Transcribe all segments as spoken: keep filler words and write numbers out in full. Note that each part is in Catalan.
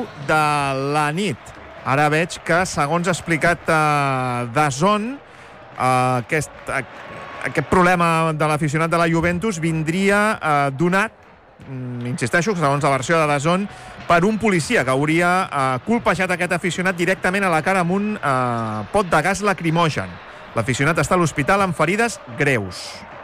de la nit. Ara veig que, segons ha explicat uh, DAZN, uh, aquest, uh, aquest problema de l'aficionat de la Juventus vindria uh, donat, mm, insisteixo, segons la versió de DAZN, per un policia que hauria uh, colpejat aquest aficionat directament a la cara amb un uh, pot de gas lacrimogen. L'aficionat està a l'hospital amb ferides greus.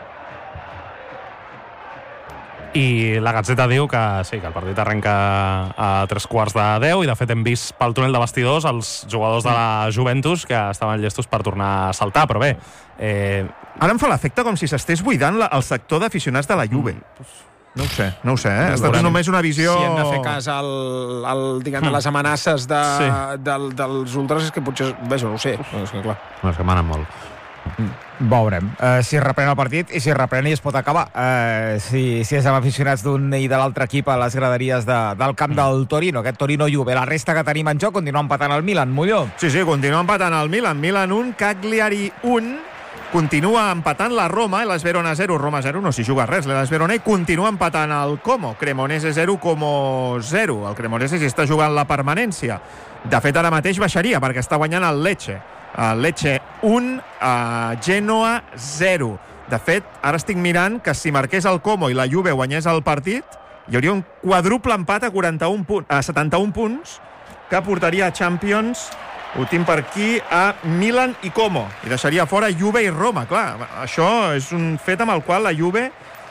I la Gazzetta diu que sí, que el partit arrenca a tres quarts de deu i de fet hem vist pel túnel de vestidors els jugadors de la Juventus que estaven llestos per tornar a saltar, però bé... Eh... Ara em fa l'efecte com si s'estés buidant la, el sector d'aficionats de la Juve. Mm. No ho sé, no ho sé, eh? Ha estat només una visió... Si hem de fer cas al, al, diguem, de les amenaces de, sí. del, dels ultras, és que potser... Vaja, no ho sé. No, és que, clar. No, és que manen molt. Veurem uh, si es reprèn el partit i si es reprèn i es pot acabar. Uh, si, si és amb aficionats d'un i de l'altre equip a les graderies de, del camp del Torino, aquest Torino-Juve. La resta que tenim en joc continua empatant el Milan, Molló. Sí, sí, continua empatant el Milan. Milan un, Cagliari un. Continua empatant la Roma, l'Hellas Verona zero, Roma zero, no s'hi juga res, l'Hellas Verona, i continua empatant el Como, Cremonese zero, Como zero. El Cremonese s'hi està jugant la permanència. De fet, ara mateix baixaria, perquè està guanyant el Lecce. El Lecce un, a Genoa zero. De fet, ara estic mirant que si marqués el Como i la Juve guanyés el partit, hi hauria un quadruple empat a, quaranta-un punt, a setanta-un punts que portaria a Champions... Ho tinc per aquí a Milan i Como. I deixaria fora Juve i Roma. Clar, això és un fet amb el qual la Juve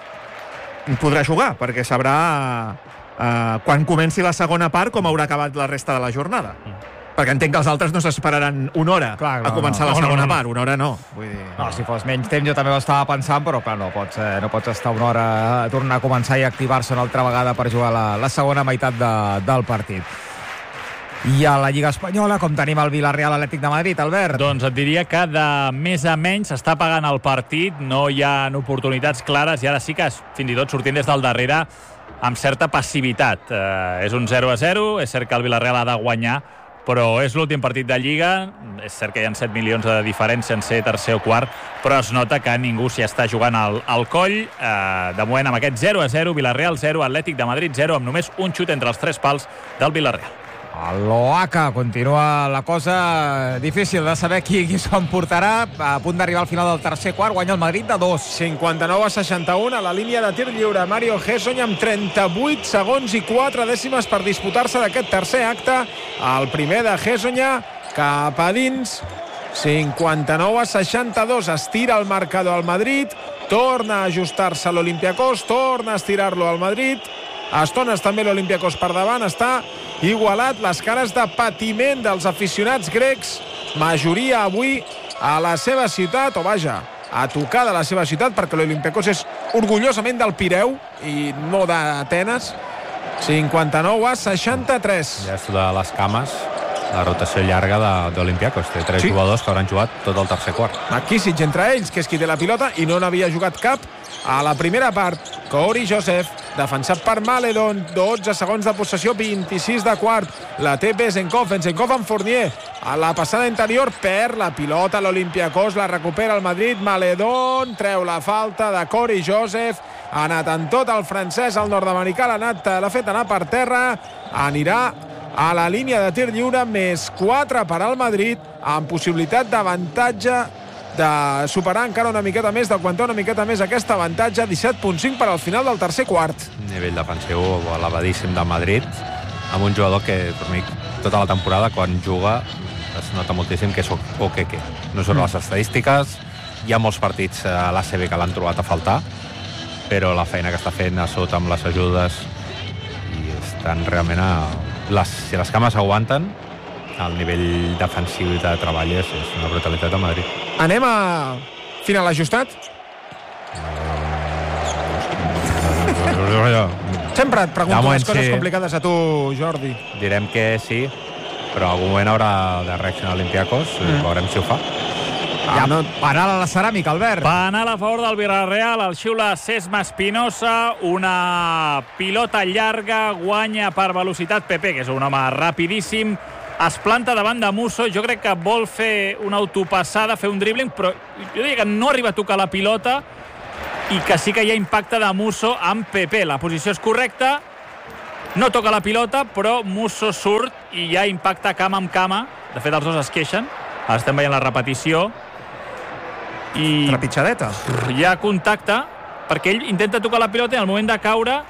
podrà jugar, perquè sabrà eh, quan comenci la segona part com haurà acabat la resta de la jornada. Mm. Perquè entenc que els altres no s'esperaran una hora clar, no, a començar no, la segona no, no, no. part. Una hora no. Vull dir... No, si fos menys temps jo també ho estava pensant, però clar, no pots, eh, no pots estar una hora a tornar a començar i activar-se una altra vegada per jugar la, la segona meitat de, del partit. I a la Lliga Espanyola, com tenim el Villarreal Atlètic de Madrid, Albert? Doncs et diria que de més a menys s'està pagant el partit, no hi ha oportunitats clares i ara sí que fins i tot sortint des del darrere amb certa passivitat. Eh, és un zero a zero, és cert que el Villarreal ha de guanyar, però és l'últim partit de Lliga, és cert que hi ha set milions de diferència en ser tercer o quart, però es nota que ningú s'hi està jugant al, al coll. Eh, de moment amb aquest zero a zero, Villarreal zero, Atlètic de Madrid zero, amb només un xut entre els tres pals del Villarreal. A l'Oaca continua la cosa difícil de saber qui, qui s'ho emportarà. A punt d'arribar al final del tercer quart, guanya el Madrid de dos. cinquanta-nou a seixanta-un a la línia de tir lliure. Mario Hezonja amb trenta-vuit segons i quatre dècimes per disputar-se d'aquest tercer acte. El primer de Hezonja cap a dins. cinquanta-nou a seixanta-dos. Estira el marcador al Madrid. Torna a ajustar-se l'Olympiacos. Torna a estirar-lo al Madrid. A estones també l'Olympiacos per davant. Està igualat, les cares de patiment dels aficionats grecs, majoria avui a la seva ciutat, o vaja, a tocar de la seva ciutat, perquè l'Olympiacos és orgullosament del Pireu i no d'Atenes. cinquanta-nou a seixanta-tres. Ja és de les cames, la rotació llarga d'Olympiacos. Té tres sí. jugadors que hauran jugat tot el tercer quart. McKissic entre ells, que és qui té la pilota, i no n'havia jugat cap a la primera part. Corey Joseph, defensat per Maledon, dotze segons de possessió, vint-i-sis de quart. La té Bezenkov, Bezenkov amb Fournier. A la passada interior perd la pilota l'Olympiacos, la recupera el Madrid. Maledon treu la falta de Corey Joseph. Ha anat en tot el francès, el nord-americà l'ha anat, l'ha fet anar per terra. Anirà a la línia de tir lliure, més quatre per al Madrid, amb possibilitat d'avantatge de superar encara una miqueta més, d'aguantar una miqueta més aquest avantatge. Disset punt cinc per al final del tercer quart. Nivell defensiu elevadíssim del Madrid, amb un jugador que per mi tota la temporada quan juga es nota moltíssim que és Okeke. No són les estadístiques, hi ha molts partits a l'A C B que l'han trobat a faltar, però la feina que està fent a sota amb les ajudes i estan realment a... Les, si les cames aguanten, el nivell defensiu i de treball és, és una brutalitat a Madrid. Anem a final ajustat? Sempre et pregunto les coses sí. complicades a tu, Jordi. Direm que sí, però en algun moment haurà de reaccionar l'Olympiacos, mm. veurem si ho fa. Ja, no... Penal a la ceràmica, Albert. Penal a favor del Villarreal, el xiula Sesma Espinosa, una pilota llarga, guanya per velocitat Pepe, que és un home rapidíssim, es planta davant de Musso, jo crec que vol fer una autopassada, fer un dribbling, però jo diria que no arriba a tocar la pilota i que sí que hi ha impacte de Musso amb Pepe. La posició és correcta no toca la pilota, però Musso surt i ja impacta cama amb cama. De fet, els dos es queixen. Ara estem veient la repetició. I trepitjadeta. Hi ha contacte, perquè ell intenta tocar la pilota i al moment de caure...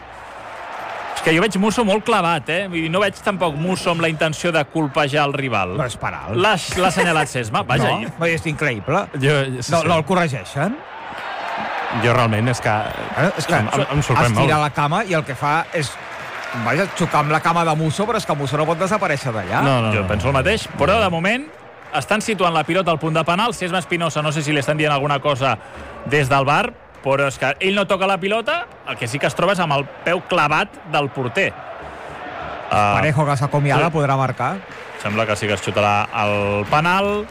És que jo veig Musso molt clavat, eh? Vull dir, no veig tampoc Musso amb la intenció de colpejar el rival. No és penal. L'ha assenyalat Sesma. Vaja, no, no, és increïble. Jo, sí, no, sí. no el corregeixen? Jo realment és que... Eh, és que em, em sorprèn molt. estira la cama i el que fa és... Vaja, xocar amb la cama de Musso, però és que Musso no pot desaparèixer d'allà. No, no, jo no. penso el mateix, però de moment estan situant la pilota al punt de penal. Sesma Espinosa, no sé si li estan dient alguna cosa des del bar, però és que ell no toca la pilota, el que sí que es troba és amb el peu clavat del porter. Uh, Parejo, que s'acomiada, sí. podrà marcar. Sembla que sí que es xutarà el penal.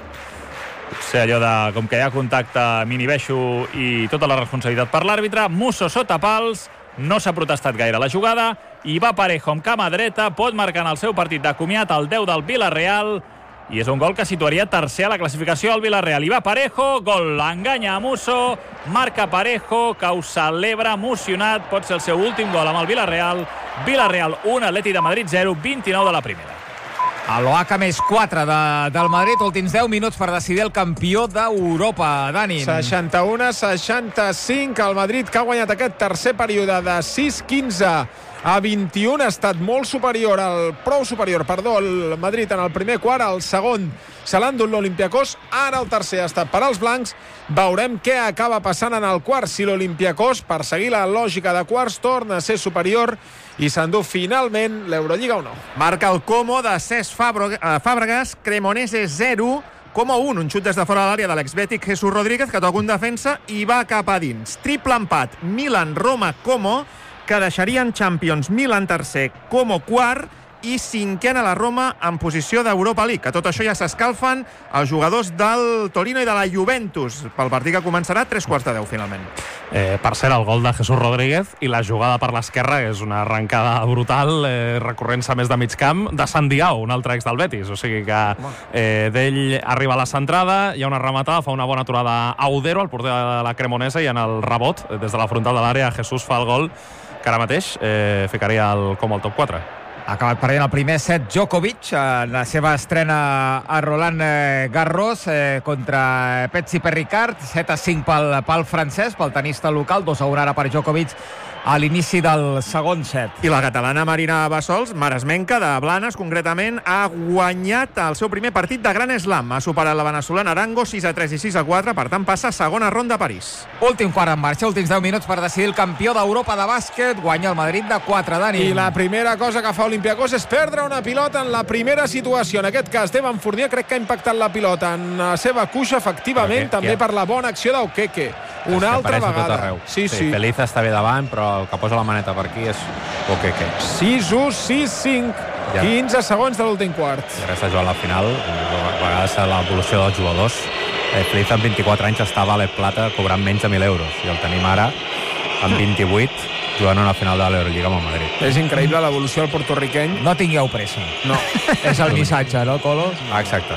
Potser allò de, com que hi ha contacte, m'inhibeixo i tota la responsabilitat per l'àrbitre. Musso sota pals, no s'ha protestat gaire la jugada, i va Parejo amb cama dreta, pot marcar en el seu partit de comiat el deu del Villarreal, i és un gol que situaria tercer a la classificació al Villarreal. I va Parejo, gol, enganya a Musso, marca Parejo, que ho celebra emocionat, pot ser el seu últim gol amb el Villarreal. Villarreal un, Atleti de Madrid zero, vint-i-nou de la primera. A l'Oaca més quatre de, del Madrid, últims deu minuts per decidir el campió d'Europa, Dani. seixanta-u a seixanta-cinc, el Madrid que ha guanyat aquest tercer període de sis quinze a vint-i-un, ha estat molt superior, el prou superior, perdó, el Madrid en el primer quart, el segon se l'ha endut l'Olympiacos, ara el tercer ha estat per als blancs. Veurem què acaba passant en el quart, si l'Olympiacos, per seguir la lògica de quarts, torna a ser superior i s'endú finalment l'Eurolliga o no. Marca el Como de Cesc Fàbregas, Cremonese zero, Como un, un xut des de fora de l'àrea de l'exbètic Jesús Rodríguez, que toca un defensa i va cap a dins. Triple empat, Milan-Roma-Como, que deixarien Champions Milan tercer, Como quart i cinquè a la Roma en posició d'Europa League. Que tot això ja s'escalfen els jugadors del Torino i de la Juventus pel partit que començarà a tres quarts de deu, finalment. Eh, per cert, el gol de Jesús Rodríguez i la jugada per l'esquerra és una arrencada brutal, eh, recorrent-se més de mig camp, de Sandiao, un altre ex del Betis. O sigui que eh, d'ell arriba a la centrada, hi ha una rematada, fa una bona aturada a Audero, el porter de la Cremonesa, i en el rebot, des de la frontal de l'àrea, Jesús fa el gol que ara mateix eh, ficaria el, com el top quatre. Ha acabat perdent el primer set Djokovic en la seva estrena a Roland Garros eh, contra Tsitsipas Ricard, set a cinc pel, pel francès, pel tenista local, dos a un ara per Djokovic a l'inici del segon set. I la catalana Marina Bassols, maresmenca de Blanes concretament, ha guanyat el seu primer partit de Gran Slam. Ha superat la veneçolana Arango sis a tres i sis a quatre, per tant passa a segona ronda a París. Últim quart en marxa, últims deu minuts per decidir el campió d'Europa de bàsquet. Guanya el Madrid de quatre, Dani. I la primera cosa que fa Olympiacos és perdre una pilota en la primera situació. En aquest cas, Devan Fournier crec que ha impactat la pilota en la seva cuixa, efectivament, Perquè, també ja. per la bona acció d'Aukeke. Una altra vegada. Sí, sí. sí. Feliz està bé davant, però el que posa la maneta per aquí és Aukeke. sis u, sis cinc, Ja. quinze segons de l'últim quart. I res de jugar a la final, a vegades l'evolució dels jugadors. Eh, Feliz amb vint-i-quatre anys estava a l'E Plata cobrant menys de mil euros, i el tenim ara amb vint-i-vuit jugant una final de l'Eurolliga amb el Madrid. És increïble l'evolució del portorriqueny. No tingueu pressa. No. És el missatge, no, Colo? Ah, exacte.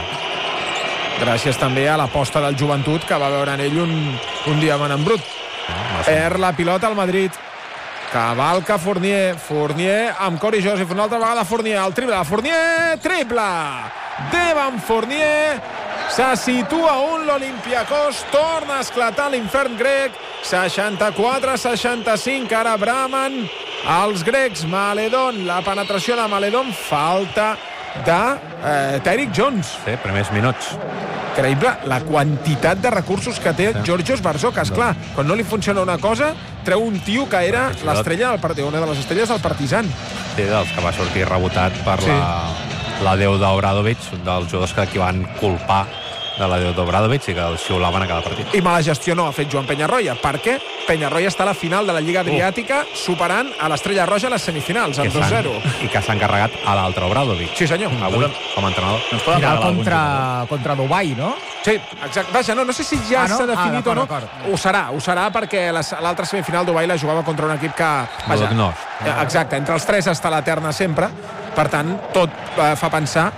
Gràcies també a l'aposta del Joventut, que va veure en ell un, un diamant en brut. Ah, Perd la pilota al Madrid. Cavalca Fournier. Fournier amb Cory Joseph. Una altra vegada Fournier. El triple de Fournier. Triple! Devan Fournier. Se situa un l'Olympiacos. Torna a esclatar l'infern grec. seixanta-quatre a seixanta-cinc. Ara bramen els grecs. Maledon. La penetració de Maledon. Falta de eh, Tyreek Jones. Sí, primers minuts. Increïble la quantitat de recursos que té Sí. Georgios Barzokas. No. Clar, quan no li funciona una cosa, treu un tio que era Fins i tot- l'estrella del partit, una de les estrelles del Partizan. Sí, dels que va sortir rebotat per Sí. la, la Déu d'Obradovic, un dels jugadors que, que van culpar de la Déu d'Obradovic i que el xiulaven a cada partit. I mala gestió no ha fet Joan Peñarroya. Per què? Peñarroya està a la final de la Lliga Adriàtica superant a l'Estrella Roja a les semifinals, Que amb dos s'han- zero. I que s'ha encarregat a l'altre Obradovic. Sí, senyor. Avui, com a entrenador. Ens poden Final regalar algun contra, jugador? contra Dubai, no? Sí, exacte. Vaja, no, no sé si ja Ah, no? s'ha definit Ah, o no. d'acord, d'acord. Ho serà, ho serà perquè les- l'altra semifinal Dubai la jugava contra un equip que... Vaja, Vodognost. exacte, entre els tres està l'eterna sempre. Per tant, tot eh, fa pensar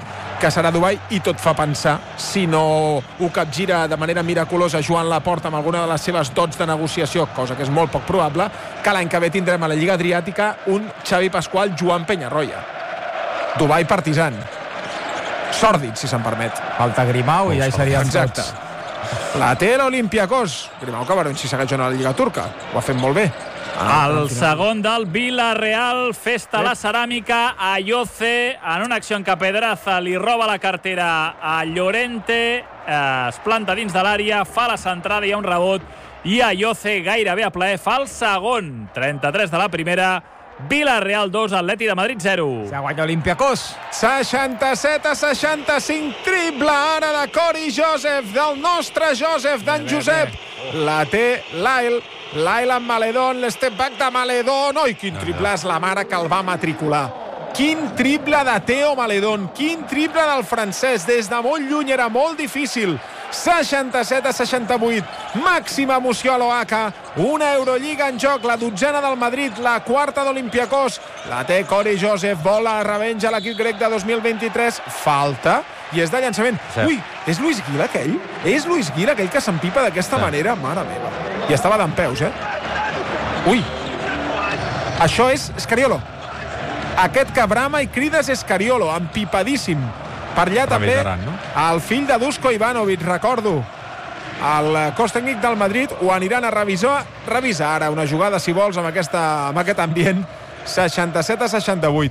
que serà Dubai, i tot fa pensar, si no ho capgira de manera miraculosa Joan Laporta amb alguna de les seves dots de negociació, cosa que és molt poc probable, que l'any que ve tindrem a la Lliga Adriàtica un Xavi Pasqual, Joan Peñarroya. Dubai Partizan. Sòrdid, si se'n permet. Falta Grimau i ja hi serien Exacte. tots. La té l'Olympiacos. Grimau, que veurem si segueix o no a la Lliga Turca. Ho ha fet molt bé. Ah, el segon del Villarreal, festa la ceràmica, Ayoce, en una acció en què Pedraza li roba la cartera a Llorente, eh, es planta dins de l'àrea, fa la centrada, hi ha un rebot, i Ayoce gairebé a plaer fa el segon, trenta-tres de la primera, Villarreal dos, Atleti de Madrid zero. Se guanya Olympiacos. seixanta-set a seixanta-cinc, triple ara de Cory Joseph, del nostre Joseph, d'en Josep. La té Lyle. Lyle amb Maledon, l'step back de Maledon. Oi, quin triple és la mare que el va matricular. Quin triple de Theo Maledon, quin triple del francès. Des de molt lluny era molt difícil. seixanta-set a seixanta-vuit. Màxima emoció a l'Oaca. Una Eurolliga en joc, la dotzena del Madrid, la quarta d'Olympiacos. La té Cory Joseph, vola a revenja l'equip grec de dos mil vint-i-tres. Falta, i és de llançament. Sí. Ui, és Luis Gil aquell? És Luis Gil aquell que s'empipa d'aquesta Sí. manera? Mare meva. I estava dempeus, eh? Ui. Això és Scariolo. Aquest que brama i crides és Scariolo, empipadíssim. Per allà també Revisaran, no? el fill de Dusko Ivanovic, recordo. El cos tècnic del Madrid ho aniran a revisar, revisar ara una jugada, si vols, amb, aquesta, amb aquest ambient. seixanta-set a seixanta-vuit.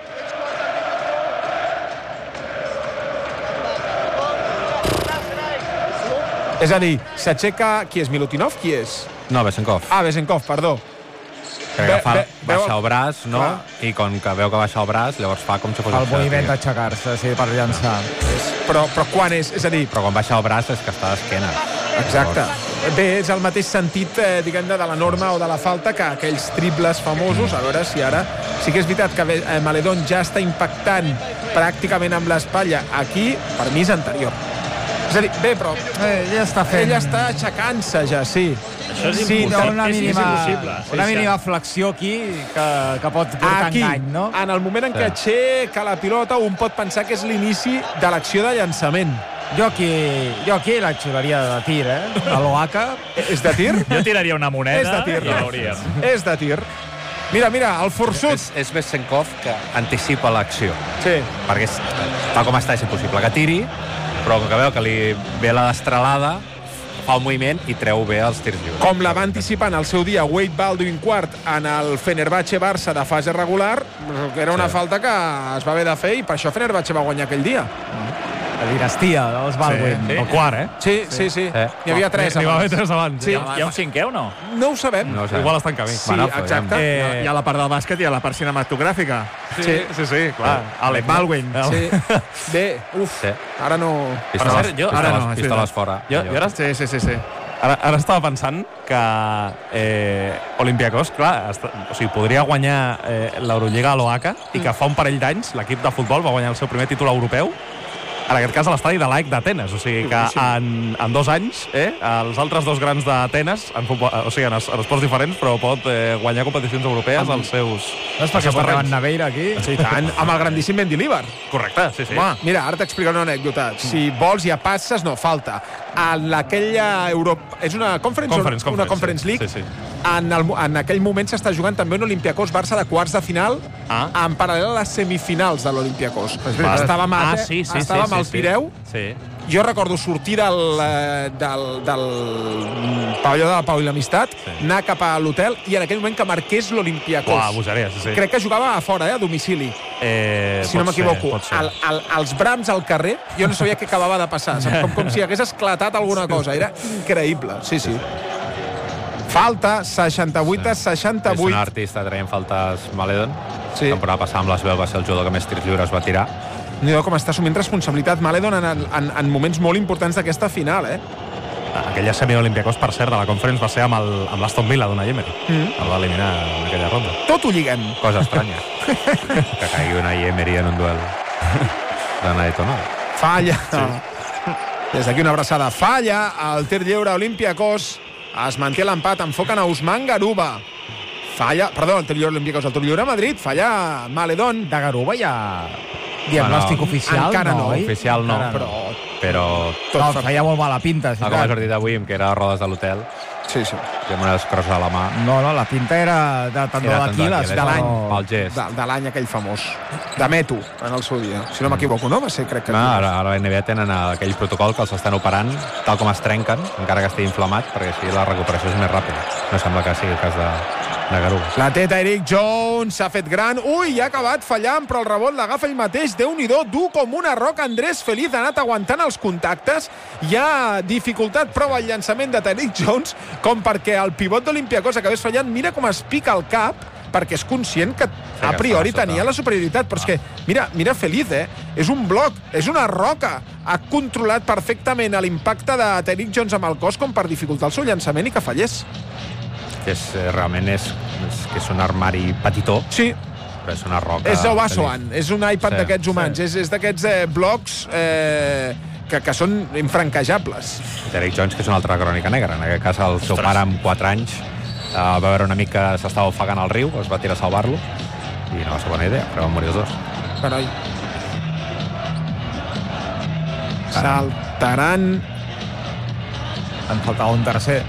És a dir, s'aixeca... Qui és, Milutinov? Qui és? No, Besenkov. Ah, Besenkov, perdó. Que agafa, Ve- ve- baixa veu- el braç, no? Clar. I com que veu que baixa el braç, llavors fa com si fos El això, moviment tio. d'aixecar-se, sí, per llançar. Però, però quan és? És a dir, Però quan baixa el braç és que està d'esquena. exacte. Bé, és el mateix sentit, eh, diguem-ne, de la norma o de la falta que aquells triples famosos. A veure si ara... Sí que és veritat que eh, Maledon ja està impactant pràcticament amb l'espatlla. Aquí, per mi, és anterior. És a dir, bé, però Eh, ella està fent... ella està aixecant-se ja, sí. Això és Sí, impossible. no, una és mínima, impossible. Sí, una sí. mínima flexió aquí que, que pot portar Aquí, engany, no? en el moment en què Sí. aixeca la pilota, un pot pensar que és l'inici de l'acció de llançament. Jo aquí, jo aquí la xiularia de tir, eh? A l'Oaca. És de tir? Jo tiraria una moneda És de tir. i l'hauríem. És de tir. Mira, mira, el forçut. És, és Besenkov que anticipa l'acció. Sí. Perquè és, tal com està és impossible que tiri, però com que veu que li ve la destralada, fa el moviment i treu bé els tirs lliures. Com la va anticipant al seu dia Wade Baldwin quart en el Fenerbahçe-Barça de fase regular, que era una Sí. falta que es va haver de fer i per això Fenerbahçe va guanyar aquell dia. La dinastia dels Baldwin. Sí. El quart, eh? Sí, sí, sí. Sí. N'hi havia tres N'hi va haver abans. tres abans. Sí. Hi ha un cinquè o no? No ho sabem. No ho sé. Igual està en camí. Sí, Bueno, exacte. Eh, Hi ha la part del bàsquet i hi ha la part cinematogràfica. Sí. sí, sí, clar. Alec Baldwin. Sí. Bé, uf, Sí. ara no... Pistoles, Per cert, jo- pistoles, ara no, és pistoles veritat. fora. Jo, Allò. jo ara, Sí, sí, sí, sí. ara, ara estava pensant que eh, Olympiacos, clar, està, o sigui, podria guanyar eh, l'Eurolliga a l'Oaca i que fa un parell d'anys l'equip de futbol va guanyar el seu primer títol europeu, en aquest cas a l'estadi de l'A E C d'Atenes. O sigui que en, en dos anys eh, els altres dos grans d'Atenes, en, futbol, o sigui, en, es, en esports diferents, però pot eh, guanyar competicions europees als seus... No és perquè portem en Naveira aquí? Sí, tant, amb el grandíssim Mendilibar. Correcte, sí, sí. Home, mira, ara t'explicaré una anècdota. Si vols ja passes, no, falta. En aquella Europa... És una Conference, Conference, una conference, Conference sí. League. Sí, sí. En, el, en aquell moment s'està jugant també un Olympiacos-Barça de quarts de final Ah. en paral·lel a les semifinals de l'Olympiacos. Val. Estàvem, a, Ah, sí, sí, estàvem sí, al sí, Pireu. Sí. Jo recordo sortir del, eh, del, del pavelló de la Pau i l'Amistat, Sí. anar cap a l'hotel i en aquell moment que marqués l'Olympiacos. Uah, bogeria, sí, sí. Crec que jugava a fora, eh, a domicili, Eh, si no pot ser, m'equivoco. pot ser. Al, al, als brams al carrer, jo no sabia què acabava de passar. Saps? Com, com si hagués esclatat alguna cosa. Era increïble, sí, sí. Falta, seixanta-vuit a És seixanta-vuit. un artista traient faltes Maledon. Sí. La temporada passada amb l'Esbel va ser el jugador que més tirs lliures va tirar. No, com està assumint responsabilitat Maledon en, en, en moments molt importants d'aquesta final, eh? Aquella semi d'Olympiacos, per cert, de la Conference va ser amb el- amb l'Aston Villa d'una Emery. Mm. El va eliminar en aquella ronda. Tot ho lliguem. Cosa estranya. que caigui una Emery en un duel de Naetonada. Falla. Sí. Des d'aquí una abraçada. Falla el tir lliure Olympiacos. Es manté l'empat. Enfoquen a Usman Garuba. Falla, perdó, el tir lliure Olympiacos, el tir lliure Madrid. Falla Maledon. De Garuba ja... Diagnòstic oficial? Encara no. oi? Oficial no, Encara però... però... No, feia molt mala pinta, sí, Ah, com ha clar. sortit avui, que era a rodes de l'hotel, Sí, sí. amb una descrossa a la mà. No, no, la pinta era de tendó Era tendó d'Aquil. d'Aquil, de l'any. Pel gest. De, de l'any aquell famós. De Meto, en el seu dia. Si no m'equivoco, no? Va ser, crec que... No, ara, ara a la N B A tenen aquell protocol que els estan operant tal com es trenquen, encara que estigui inflamat, perquè així la recuperació és més ràpida. No sembla que sigui el cas de, de Garuba. La teta Eric Jones s'ha fet gran. Ui, ha acabat fallant, però el rebot l'agafa ell mateix. Déu-n'hi-do, dur com una roca. Andrés Feliz ha anat aguantant els contactes. Hi ha dificultat prou al llançament de Eric Jones com perquè el pivot d'Olympiacos acabés fallant. Mira com es pica el cap, perquè és conscient que a priori tenia la superioritat, però és que, mira, mira Feliz, eh? És un bloc, és una roca. Ha controlat perfectament l'impacte de Eric Jones amb el cos com per dificultar el seu llançament i que fallés. Que és, realment és, és, que és un armari petitó, Sí, però és una roca... és Obasoan, és un iPad Sí, d'aquests humans, sí. és, és d'aquests eh, blocs eh, que, que són infranquejables. Derek Jones, que és una altra crònica negra. En aquest cas, el seu pare, amb quatre anys, eh, va veure un amic que s'estava ofegant al riu, es va tirar a salvar-lo, i no va ser bona idea, però van morir els dos. Carai. Saltaran. En faltava un tercer.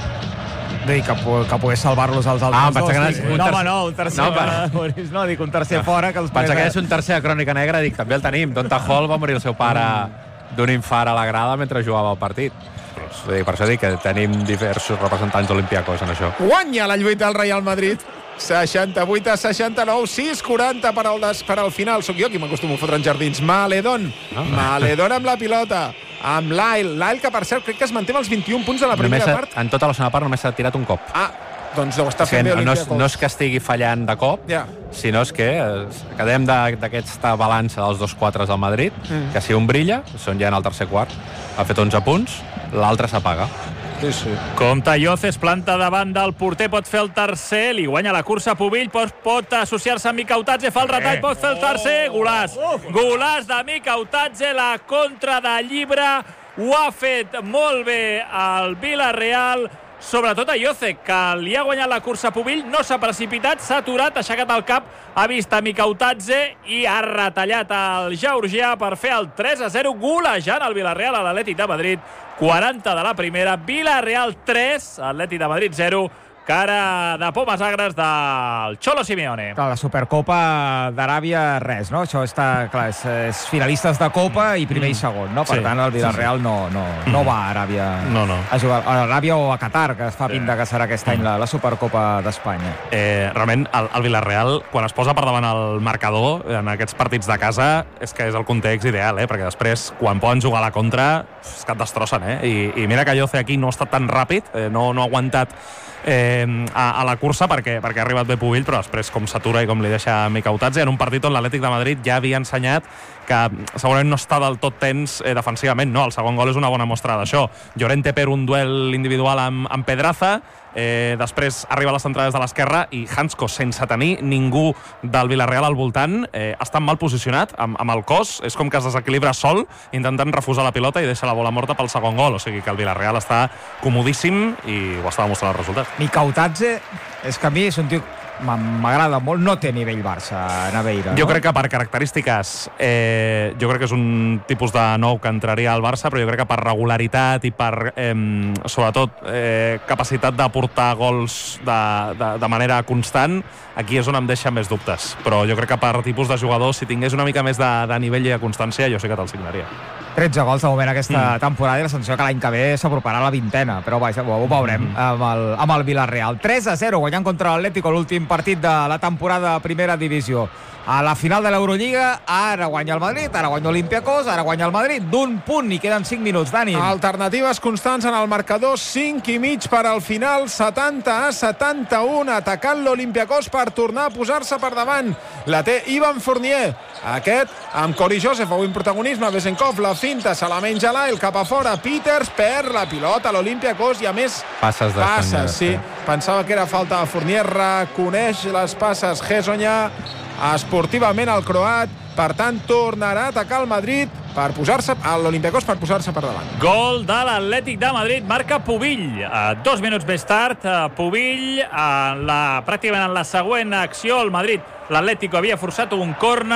Dir, que, que pogués salvar-los els altres Ah, em pensava que dos. anaves- un No, home, tercer- no, un tercer. No, No, per- no, dic un tercer fora que els Pensa que pares- és un tercer a crònica negra, dic, també el tenim. Donta Hall va morir el seu pare d'un infart a la grada mentre jugava el partit. Vull dir, per això dic que tenim diversos representants olímpiacos en això. Guanya la lluita del Real Madrid. seixanta-vuit a seixanta-nou, sis quaranta per al, des, per al final. Soc jo qui m'acostumo a fotre en jardins. Maledon. Ah. Maledon amb la pilota. Amb Lyle. Lyle, que per cert crec que es manté amb els vint-i-un punts de la primera Només, part. en tota la segona part només s'ha tirat un cop. Ah, doncs deu estar Que fent bé no, no, és, Olympiacos. no és que estigui fallant de cop, Ja. sinó és que eh, quedem de- d'aquesta balança dels dos quatres del Madrid, Mm. que si un brilla, són ja en el tercer quart, ha fet onze punts, l'altre s'apaga. Sí, sí. Compte Yoce, es planta davant del porter, pot fer el tercer, li guanya la cursa Pubill, pot, pot associar-se amb Mikautatze, fa el retall, pot fer el tercer, golàs. Golàs de Mikautatze, la contra de Llibre, ho ha fet molt bé el Villarreal, sobretot a Yoce, que li ha guanyat la cursa Pubill, no s'ha precipitat, s'ha aturat, ha aixecat el cap, ha vist a Mikautatze i ha retallat el georgià per fer el tres a zero, golejant el Villarreal a l'Atlètic de Madrid, quaranta de la primera, Villarreal tres, Atlètic de Madrid zero, cara de pomes agres del Cholo Simeone. Clar, la Supercopa d'Aràbia, res, no? Això està, clar, és, és finalistes de Copa i primer i segon, no? Per Sí, tant, el Villarreal no, no, no va a Aràbia No, no. a jugar. A Aràbia o a Qatar, que es fa pinta que serà aquest any la, la Supercopa d'Espanya. Eh, realment, el, el Villarreal, quan es posa per davant el marcador en aquests partits de casa, és que és el context ideal, eh? Perquè després, quan poden jugar a la contra, és que et destrossen, eh? I, i mira que Yoce aquí no ha estat tan ràpid, eh, no, no ha aguantat eh, a, a la cursa perquè, perquè ha arribat bé Pubill, però després com s'atura i com li deixa Mikautatze en un partit on l'Atlètic de Madrid ja havia ensenyat que segurament no està del tot tens eh, defensivament, no? El segon gol és una bona mostra d'això. Llorente per un duel individual amb, amb Pedraza, eh, després arriba a les centrades de l'esquerra i Hansko, sense tenir ningú del Villarreal al voltant, eh, està mal posicionat amb, amb el cos, és com que es desequilibra sol intentant refusar la pilota i deixa la bola morta pel segon gol, o sigui que el Villarreal està comodíssim i ho està demostrant el resultat. Mikautatze, és que a mi és un tio m'agrada molt, no té nivell Barça, Naveira. Jo no? crec que per característiques eh, jo crec que és un tipus de nou que entraria al Barça, però jo crec que per regularitat i per eh, sobretot eh, capacitat d'aportar gols de, de, de manera constant, aquí és on em deixa més dubtes, però jo crec que per tipus de jugador, si tingués una mica més de, de nivell i de constància, jo sí que te'l signaria. tretze gols de moment aquesta Mm. temporada i la sensació que l'any que ve s'aproparà a la vintena, però vaja, ho, ho veurem Mm. amb, el, amb el Villarreal. tres a zero, guanyant contra l'Atlético l'últim partit de la temporada de primera divisió. A la final de l'Eurolliga, ara guanya el Madrid, ara guanya Olympiacos, ara guanya el Madrid, d'un punt i queden cinc minuts, Dani. Alternatives constants en el marcador, cinc i mig per al final, setanta a setanta-u, atacant l'Olympiacos per tornar a posar-se per davant. La té Ivan Fournier, aquest amb Cory Joseph, avui en protagonisme, Besenkov, la finta, se la menja l'Ail, cap a fora, Peters perd la pilota a l'Olympiacos i a més Passes de passes, Fournier, sí. sí. Pensava que era falta de Fournier, reconeix les passes Hezonja, esportivament el croat, per tant tornarà a atacar el Madrid per posar-se a l'Olympiacos per posar-se per davant. Gol de l'Atlètic de Madrid, marca Pubill. Uh, dos minuts més tard, uh, Pubill, uh, la, pràcticament en la següent acció, el Madrid, l'Atlético havia forçat un corner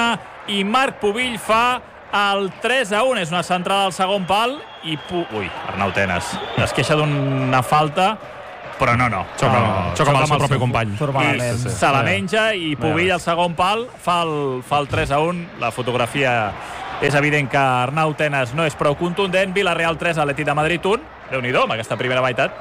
i Marc Pubill fa el tres a un. És una centrada al segon pal i... Pu... Ui, Arnau Tenas es queixa d'una falta, però no, no. Xoca, no, no, xoca amb el seu propi company. I sí, sí. se la menja i Pubill al segon pal fa el, fa el tres a un. La fotografia és evident que Arnau Tenas no és prou contundent. Villarreal tres, Atlètic de Madrid un. Déu-n'hi-do, amb aquesta primera meitat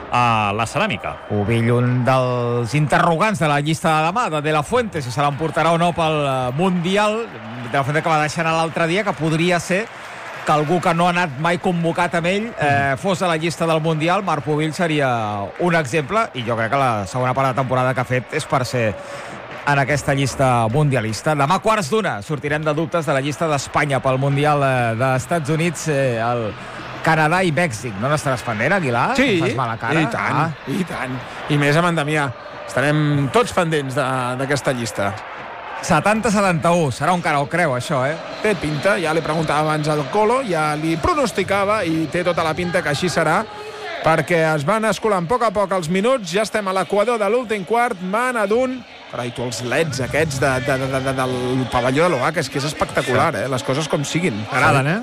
a la ceràmica. Pubill, un dels interrogants de la llista de demà, de De La Fuente, si se l'emportarà o no pel Mundial. De La Fuente que va deixar l'altre dia, que podria ser que algú que no ha anat mai convocat amb ell eh, fos a la llista del Mundial. Marc Pubill seria un exemple, i jo crec que la segona part de temporada que ha fet és per ser en aquesta llista mundialista. Demà quarts d'una sortirem de dubtes de la llista d'Espanya pel Mundial eh, dels Estats Units, eh, el Canadà i Mèxic. No n'estaràs pendent, Aguilar? Sí, fas mala cara? i tant, ah. i tant. I més amb en Damià. Estarem tots pendents d'aquesta llista. setanta setanta u, serà un cara o creu, això, eh? Té pinta, ja li preguntava abans al Colo, ja li pronosticava i té tota la pinta que així serà, perquè es van escolant a poc a poc els minuts. Ja estem a l'equador de l'últim quart, mana d'un... Carai, tu, els leds aquests de, de, de, de, del pavelló de l'O A C, és que és espectacular, eh? Les coses com siguin. Agraden, eh?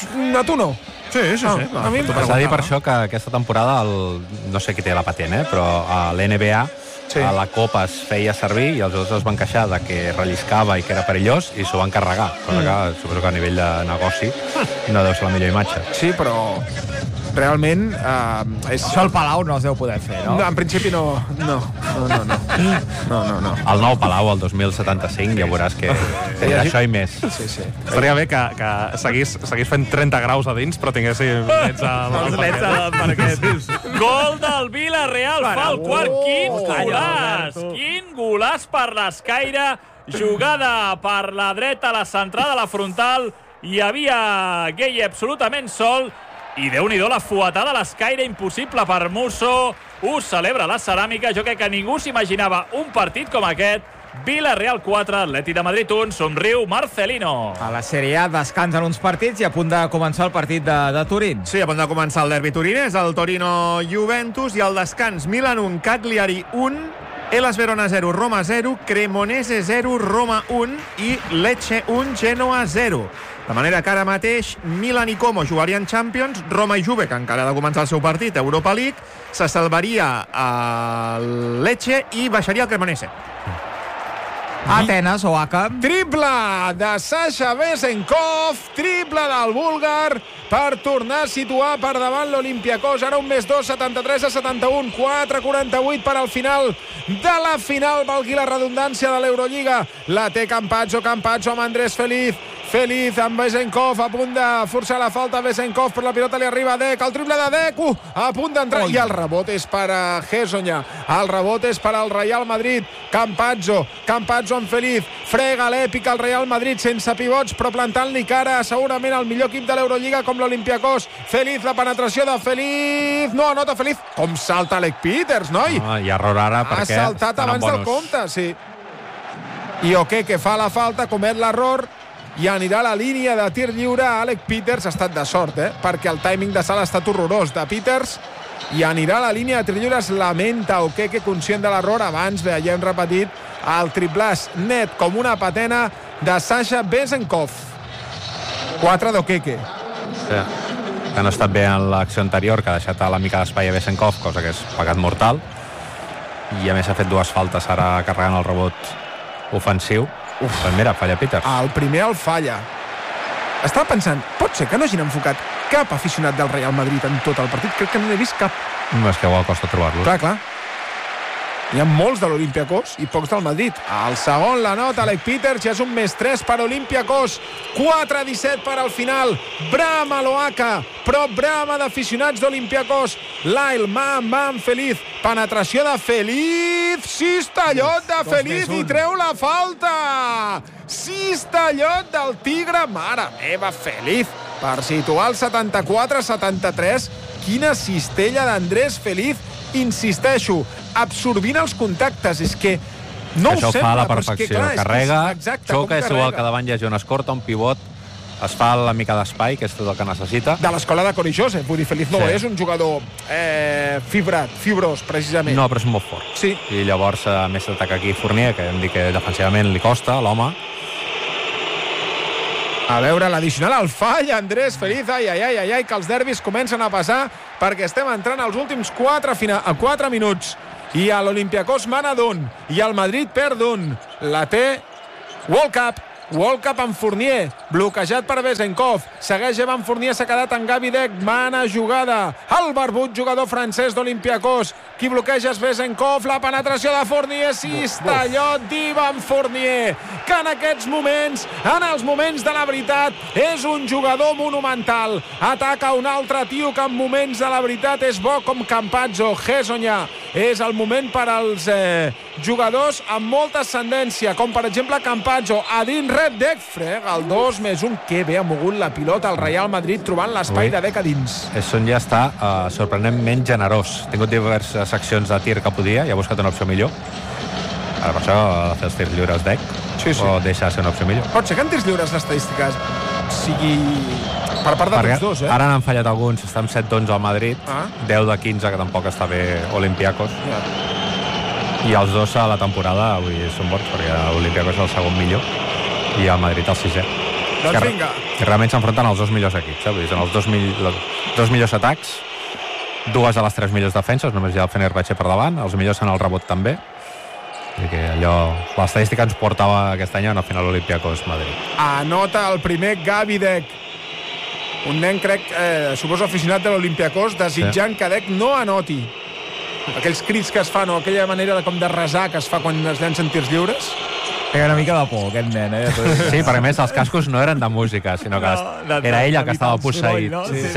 A tu no? Sí, sí, sí. No, a mi S'ha de dir per això que aquesta temporada, el, no sé qui té la patent, eh, però a l'N B A sí. a la Copa es feia servir i els altres es van queixar de que relliscava i que era perillós i s'ho van carregar, cosa que mm. suposo que a nivell de negoci no deu ser la millor imatge. Sí, però realment eh, és... Això al Palau no es deu poder fer, no? No, en principi no. No, no, no. No, no, no. no. El nou Palau, el dos mil setanta-cinc, ja veuràs que sí, això i més. Sí, sí. Estaria bé que, que seguís, seguís fent trenta graus a dins, però tinguéssim leds a... Els leds al parquet. Gol del Villarreal, fa el quart. Quin golaç! Quin golaç per l'escaire. Jugada per la dreta, la centrada, la frontal. Hi havia Gueye absolutament sol. I Déu-n'hi-do la fuetada a l'escaire, impossible per Musso. Ho celebra la ceràmica. Jo crec que ningú s'imaginava un partit com aquest. Villarreal quatre, Atlètic de Madrid un. Somriu Marcelino. A la Sèrie A descansen uns partits i a punt de començar el partit de, de Turín. Sí, a punt de començar el derbi turinès, el Torino-Juventus, i al descans Milan un, Cagliari un, Hellas Verona zero, Roma zero, Cremonese zero, Roma un i Lecce un, Genoa zero. De manera que ara mateix Milan i Como jugarien Champions, Roma i Juve, que encara ha de començar el seu partit, Europa League, se salvaria el Lecce i baixaria el Cremonese. Atenes, O A C A. Triple de Sasha Vesenkov, triple del búlgar per tornar a situar per davant l'Olympiacos. Ara un més dos, setanta-tres a setanta-un, quatre quaranta-vuit per al final de la final, valgui la redundància de l'Eurolliga. La té Campazzo, Campazzo amb Andrés Feliz. Feliz amb Vesenkov, a punt de forçar la falta. Vesenkov, per la pilota li arriba a Dek, el triple de Dek, uh, a punt d'entrar, i el rebot és per a Hezonja, el rebot és per al Real Madrid. Campazzo, Campazzo amb Feliz, frega l'èpica al Real Madrid sense pivots, però plantant-li cara segurament el millor equip de l'Eurolliga com l'Olympiacos. Feliz, la penetració de Feliz, no anota Feliz, com salta Alec Peters, noi? No, i error ara ha perquè saltat abans del compte, sí. I Oké, que fa la falta, comet l'error i anirà a la línia de tir lliure. Alec Peters ha estat de sort, eh? Perquè el timing de salt ha estat horrorós de Peters, i anirà a la línia de tir lliure. Es lamenta Oké, que conscient de l'error. Abans veiem repetit el triplàs net com una patena de Sasha Vesenkov. quatre d'Oké. Sí. Que no ha estat bé en l'acció anterior, que ha deixat a la mica d'espai a Vesenkov, cosa que és pecat mortal, i a més ha fet dues faltes ara carregant el rebot ofensiu. Uf, pues mira, falla Peters. El primer el falla. Estava pensant, pot ser que no hagin enfocat cap aficionat del Real Madrid en tot el partit? Crec que no n'he vist cap. No, és que igual costa trobar-los. Clar, clar. Hi ha molts de l'Olympiacos i pocs del Madrid. El segon la nota Alec Peters, ja és un més tres per Olympiacos. quatre disset per al final. Brama l'O A C A, però brama d'aficionats d'Olympiacos. Lyle, man, man, Feliz. Penetració de Feliz. Cistallot de Feliz i treu la falta. Cistallot del Tigre. Mare meva, Feliz. Per situar el setanta-quatre a setanta-tres. Quina cistella d'Andrés Feliz. Insisteixo, absorbint els contactes. És que no això ho sembla, fa a la però és perfecció. que, clar, carrega, és que, exacte, xoca, és igual carrega. que davant hi hagi un escorta, un pivot, es fa la mica d'espai, que és tot el que necessita. De l'escola de Cory Joseph, vull dir, Feliz no Sí. és un jugador eh, fibrat, fibrós, precisament. No, però és molt fort. Sí. I llavors, a més, ataca aquí Fournier, que hem dit que defensivament li costa, l'home. A veure, l'addicional al fall, Andrés Feliz, ai, ai, ai, ai, ai, que els derbis comencen a passar perquè estem entrant als últims quatre, fina, quatre minuts. I a l'Olympiacos mana d'un, i el Madrid perd d'un. La té World Cup. World Cup amb Fournier, bloquejat per Bezenkov, segueix Evan Fournier, s'ha quedat en Gavidec, mana jugada, el barbut jugador francès d'Olympiacos, qui bloqueja és Bezenkov, la penetració de Fournier, cistallot d'Ivan Fournier, que en aquests moments, en els moments de la veritat, és un jugador monumental, ataca un altre tio que en moments de la veritat és bo com Campazzo, Hezonja, és el moment per als eh, jugadors amb molta ascendència, com per exemple Campazzo, a dins Red Deck, frega el dos més un, que bé ha mogut la pilota al Real Madrid trobant l'espai de Deck a dins. Son ja està uh, sorprenentment generós. Ha tingut diverses accions de tir que podia i ha buscat una opció millor. Ara per això ha de fer els tirs lliures Deck, sí, sí. O deixa de ser una opció millor. Pot ser que en tirs lliures l'estadística sigui per part de tots dos, eh? Ara n'han fallat alguns, està amb set d'onze al Madrid, ah. deu de quinze, que tampoc està bé Olympiacos. Ja. I els dos a la temporada avui són bons, perquè l'Olympiacos és el segon millor i el Madrid el sisè. Doncs vinga. Que realment s'enfronten els dos millors equips, eh? Vull dir, són els dos, mill... els dos millors atacs, dues de les tres millors defenses, només hi ha el Fenerbahçe per davant, els millors en el rebot també. I que allò, l'estadística ens portava aquest any en el final Olympiacos Madrid. Anota el primer Gavidec. Un nen, crec, eh, suposo aficionat de l'Olympiacos, desitjant sí. que Deck no anoti. Aquells crits que es fan o aquella manera de, com de resar que es fa quan es llancen tirs lliures. Té una mica de por, aquest nen, eh? Sí, perquè a més els cascos no eren de música, sinó que no, de, era ell el que estava posseït. No? Sí.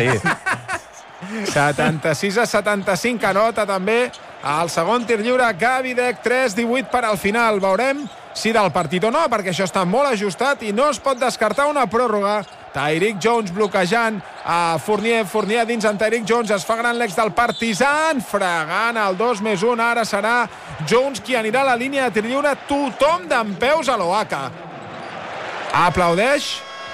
sí. setanta-sis a setanta-cinc, anota també el segon tir lliure, Gavidec, tres divuit per al final. Veurem si del partit o no, perquè això està molt ajustat i no es pot descartar una pròrroga. Tyrick Jones bloquejant a Fournier, Fournier dins en Tyrick Jones, es fa gran l'ex del Partizan, fregant el dos més un, ara serà Jones qui anirà a la línia de tir lliure, tothom dempeus a l'Oaca. Aplaudeix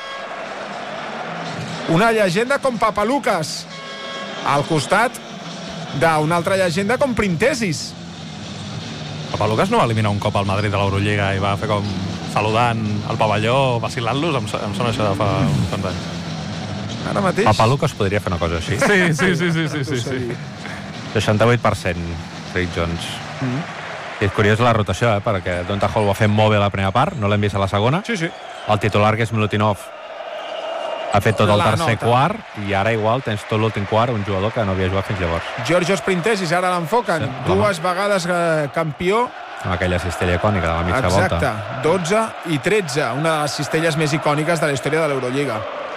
una llegenda com Papalucas al costat d'una altra llegenda com Printesis. Papalucas no va eliminar un cop al Madrid de l'Eurolliga i va fer com saludant el pavelló, vacilant-los, em, em sona això de fa uns anys. Ara mateix? Papalucas podria fer una cosa així. Sí, sí, sí, sí, sí, sí, sí. seixanta-vuit per cent, Rick Jones. Mm-hmm. I és curiós la rotació, eh, perquè Donta Hall ho ha fet molt bé la primera part, no l'hem vist a la segona. Sí, sí. El titular, que és Milutinov, ha fet tot el la tercer nota. Quart, i ara igual tens tot l'últim quart un jugador que no havia jugat fins llavors. Giorgios Printesis, ara l'enfoquen. Sí, dues vegades eh, campió. Amb aquella cistella icònica de la mitja Exacte. volta. Exacte, dotze i tretze, una de les cistelles més icòniques de la història de l'Eurolliga.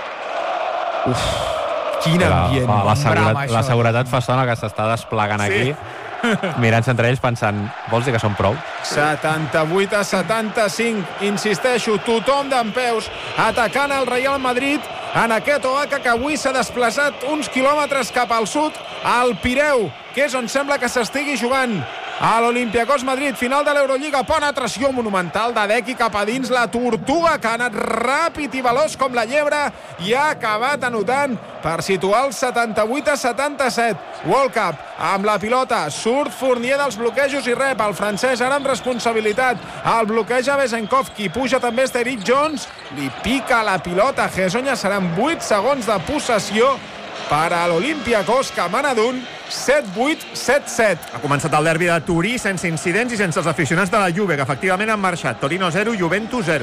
Uf, quin ambient. La, la, seguretat, Brama, la seguretat fa estona que s'està desplegant sí. aquí, mirant-se entre ells pensant, vols dir que són prou? setanta-vuit a setanta-cinc, insisteixo, tothom dempeus, atacant el Real Madrid en aquest Oaca que avui s'ha desplaçat uns quilòmetres cap al sud, al Pireu, que és on sembla que s'estigui jugant a l'Olympiacos Madrid, final de l'Eurolliga, penetració monumental de Decky cap a dins, la tortuga que ha anat ràpid i veloç com la llebre i ha acabat anotant per situar el setanta-vuit a setanta-set. World Cup amb la pilota, surt Fournier dels bloquejos i rep el francès ara amb responsabilitat, el bloqueja Bezenkov, qui puja també és Tyrick Jones, li pica la pilota a Hezonja, seran vuit segons de possessió per a l'Olympiacos, que mana d'un, set vuit, set set. Ha començat el derbi de Turí sense incidents i sense els aficionats de la Juve, que efectivament han marxat. Torino zero, Juventus zero.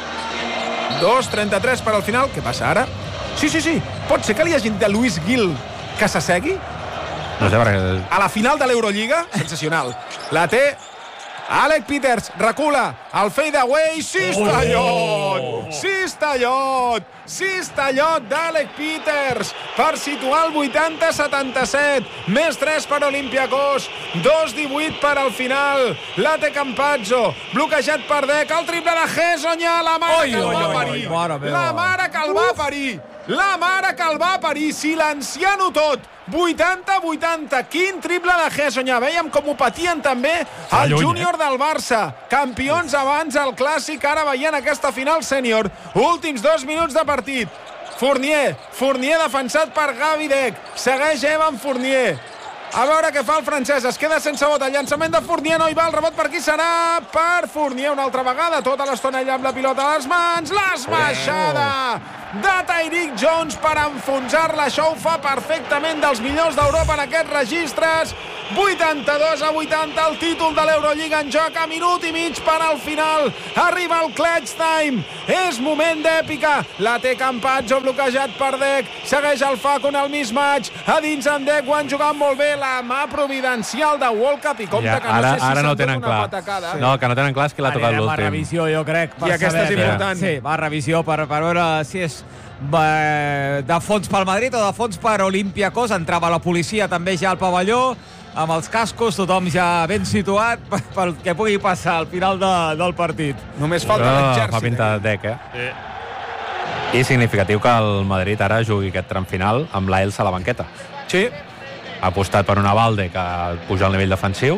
dos trenta-tres per al final. Què passa ara? Sí, sí, sí. Pot ser que li hagi de Luis Gil que s'assegui? No sé, perquè... A la final de l'Eurolliga? Sensacional. La té Alec Peters, recula, el fade away, cistallot! Oh! Cistallot! Cistallot d'Alec Peters per situar el vuitanta a setanta-set. Més tres per Olympiacos, dos divuit per al final. La té Campazzo, bloquejat per Deck, el triple de Hezonja, la mare oi, que el oi, va oi, parir. Oi, la mare que el va parir. La mare que el va parir, silenciant-ho tot. vuitanta a vuitanta, quin triple de Hezonja. Veiem com ho patien també el júnior del Barça, campions abans al Clàssic, ara veient aquesta final sènior. Últims dos minuts de partit. Fournier, Fournier defensat per Gavidec, segueix Evan Fournier, A veure què fa el francès. Es queda sense bot. El llançament de Fournier. No hi va. El rebot per qui serà? Per Fournier una altra vegada. Tota l'estona allà amb la pilota a les mans. L'esmaixada de Tyrick Jones per enfonsar-la. Això ho fa perfectament, dels millors d'Europa en aquests registres. vuitanta-dos a vuitanta, el títol de l'Eurolliga en joc, a minut i mig per al final. Arriba el clutch time. És moment d'èpica. La té Campazzo, bloquejat per Dec. Segueix el Facu en el mismatch. A dins en Dec, ho han jugat molt bé. La mà providencial de World Cup. I compte Ja, que no ara, sé si ara no s'han tenen fet una clar. patacada. Sí. No, que no tenen clar és qui l'ha tocat Anirem a l'últim. revisió, jo crec. Per I aquesta és saber, important. Sí, va a revisió per, per veure si és eh, de fons pel Madrid o de fons per Olympiacos. Entrava la policia també ja al pavelló, amb els cascos, tothom ja ben situat pel que pugui passar al final de, del partit. Només falta Però l'exèrcit. fa pinta de Dec, eh? Sí. I significatiu que el Madrid ara jugui aquest tram final amb l'Aels a la banqueta. Sí. Ha apostat per una Valde que puja al nivell defensiu,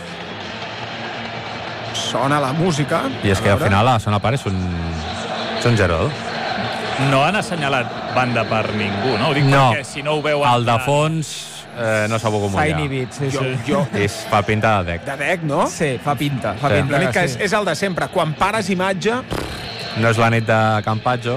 Sona la música. i és que al final a zona part és un, és un zero dos. No han assenyalat banda per ningú, no? Ho dic No. perquè si no ho veuen... El de fons eh, no s'ha volgut S'ha mullar. inhibit, sí, Jo, sí. jo, És, fa pinta de Dec. de Dec, no? Sí, fa pinta. Fa Sí. pinta L'únic que és, sí. és el de sempre. Quan pares imatge... No és la nit de Campazzo.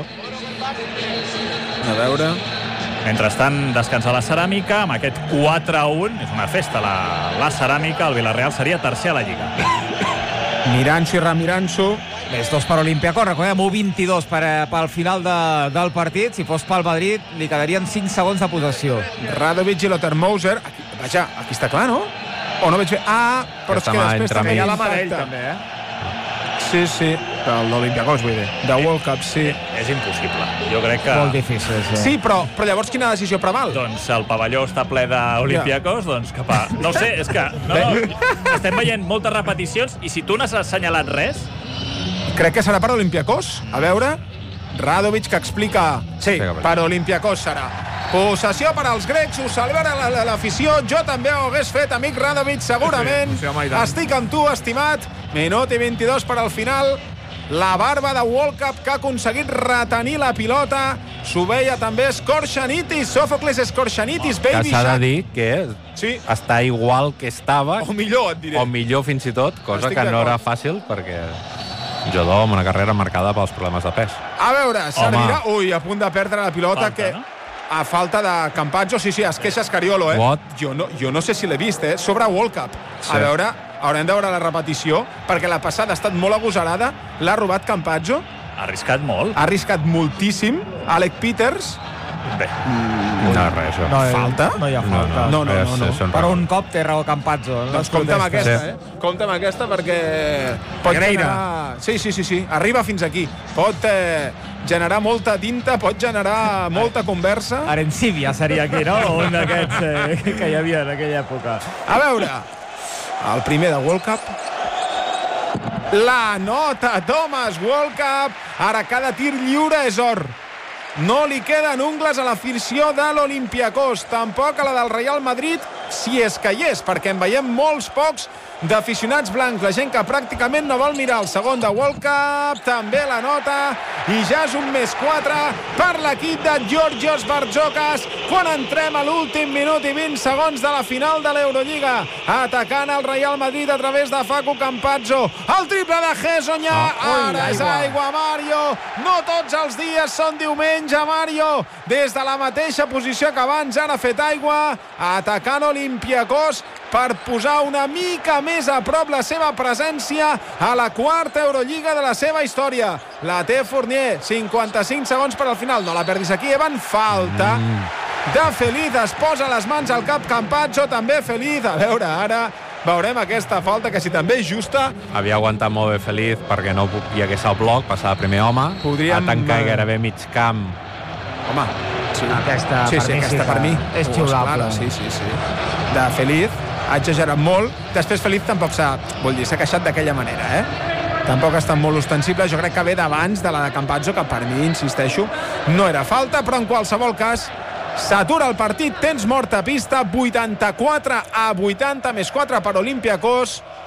A veure... Mentrestant, descansa la Ceràmica amb aquest quatre a un. És una festa, la, la Ceràmica. El Villarreal seria tercer a la Lliga. Mirancho i Ramirancho. Més dos per Olympiacos, recordem, u vint-i-dos per, eh, pel final de, del partit. Si fos pel Madrid, li quedarien cinc segons de possessió. Radovic i Lothar Moser. Aquí, vaja, aquí està clar, no? O no veig bé? Ah, però és Aquesta que mà després entre també hi ha mig. la mà d'ell, també, eh? Sí, sí. Del d'Olympiacos, vull dir. De World Cup, sí. És impossible. Jo crec que... Molt difícil, sí. Sí, però, però llavors quina decisió preval? Doncs el pavelló està ple d'Olympiacos, doncs cap a... No ho sé, és que... No, no, estem veient moltes repeticions i si tu no has assenyalat res... Crec que serà per Olympiacos. A veure... Radovic que explica... Sí, Sí, per Olympiacos serà. Possessió per als grecs, ho celebra la- la- l'afició. Jo també ho hagués fet, amic Radovic, segurament. Sí, sí, home, i tant. Estic amb tu, estimat. Minut i vint-i-dos per al final. La barba de World Cup que ha aconseguit retenir la pilota. S'ho veia també Skorxanitis, Sòfocles Skorxanitis, Que Baby s'ha de Shark. dir que Sí. està igual que estava, O millor, et diré. o millor fins i tot, cosa Estic que no d'acord. era fàcil perquè jugador amb una carrera marcada pels problemes de pes. A veure, servirà... Ui, a punt de perdre la pilota, Falta, que... no? A falta de Campazzo, sí, sí, es queixa Escariolo, eh? What? Jo no, jo no sé si l'he vist, eh? Sobre World Cup. Sí. A veure, haurem de veure la repetició, perquè la passada ha estat molt agosarada, l'ha robat Campazzo, Ha arriscat molt. ha arriscat moltíssim, Alec Peters... Bé, No, res, això. No, Falta? No hi ha No, falta. No, no, és- no, no. són Per raons. un cop té raó Campazzo. Doncs compte amb aquesta, Sí. eh? Compte amb aquesta perquè pot Negreira. generar... Sí, sí, sí, sí, arriba fins aquí. Pot eh, generar molta tinta, pot generar molta conversa. Arencibia seria aquí, no? Un d'aquests eh, que hi havia en aquella època. A veure, el primer de World Cup. La nota Thomas World Cup. Ara cada tir lliure és or. No li queden ungles a l'afició de l'Olympiacos, tampoc a la del Real Madrid, si és que hi és, perquè en veiem molts pocs d'aficionats blancs, la gent que pràcticament no vol mirar el segon de World Cup, també la nota, i ja és un més quatre per l'equip de Georgios Bartzokas, quan entrem a l'últim minut i vint segons de la final de l'Eurolliga, atacant el Real Madrid a través de Facu Campazzo, el triple de Hezonja, Ah, ara ui, és aigua. aigua, Mario, no tots els dies són diumenge, Mario, des de la mateixa posició que abans han fet aigua, atacant Olympiacos per posar una mica més a prop la seva presència a la quarta Eurolliga de la seva història. La té Fournier, cinquanta-cinc segons per al final. No la perdis aquí, Evan. Falta de Feliz. Es posa les mans al cap Campazzo, també Feliz. A veure, ara veurem aquesta falta, que si també és justa, Havia aguantat molt bé Feliz perquè no hi hagués el bloc, passar de primer home, Podríem, a tancar eh, gairebé mig camp. home, sí. Aquesta, Sí, per sí, mi, aquesta sí per que mi. és Oh, xiulable. esclar, sí, sí, sí. De Feliz, ha exagerat molt. Després Feliz tampoc s'ha... Vull dir, s'ha queixat d'aquella manera, eh? Tampoc ha estat molt ostensible. Jo crec que ve d'abans de la de Campazzo, que per mi, insisteixo, no era falta, però en qualsevol cas s'atura el partit, temps mort a pista, vuitanta-quatre a vuitanta, més quatre per Olympiacos.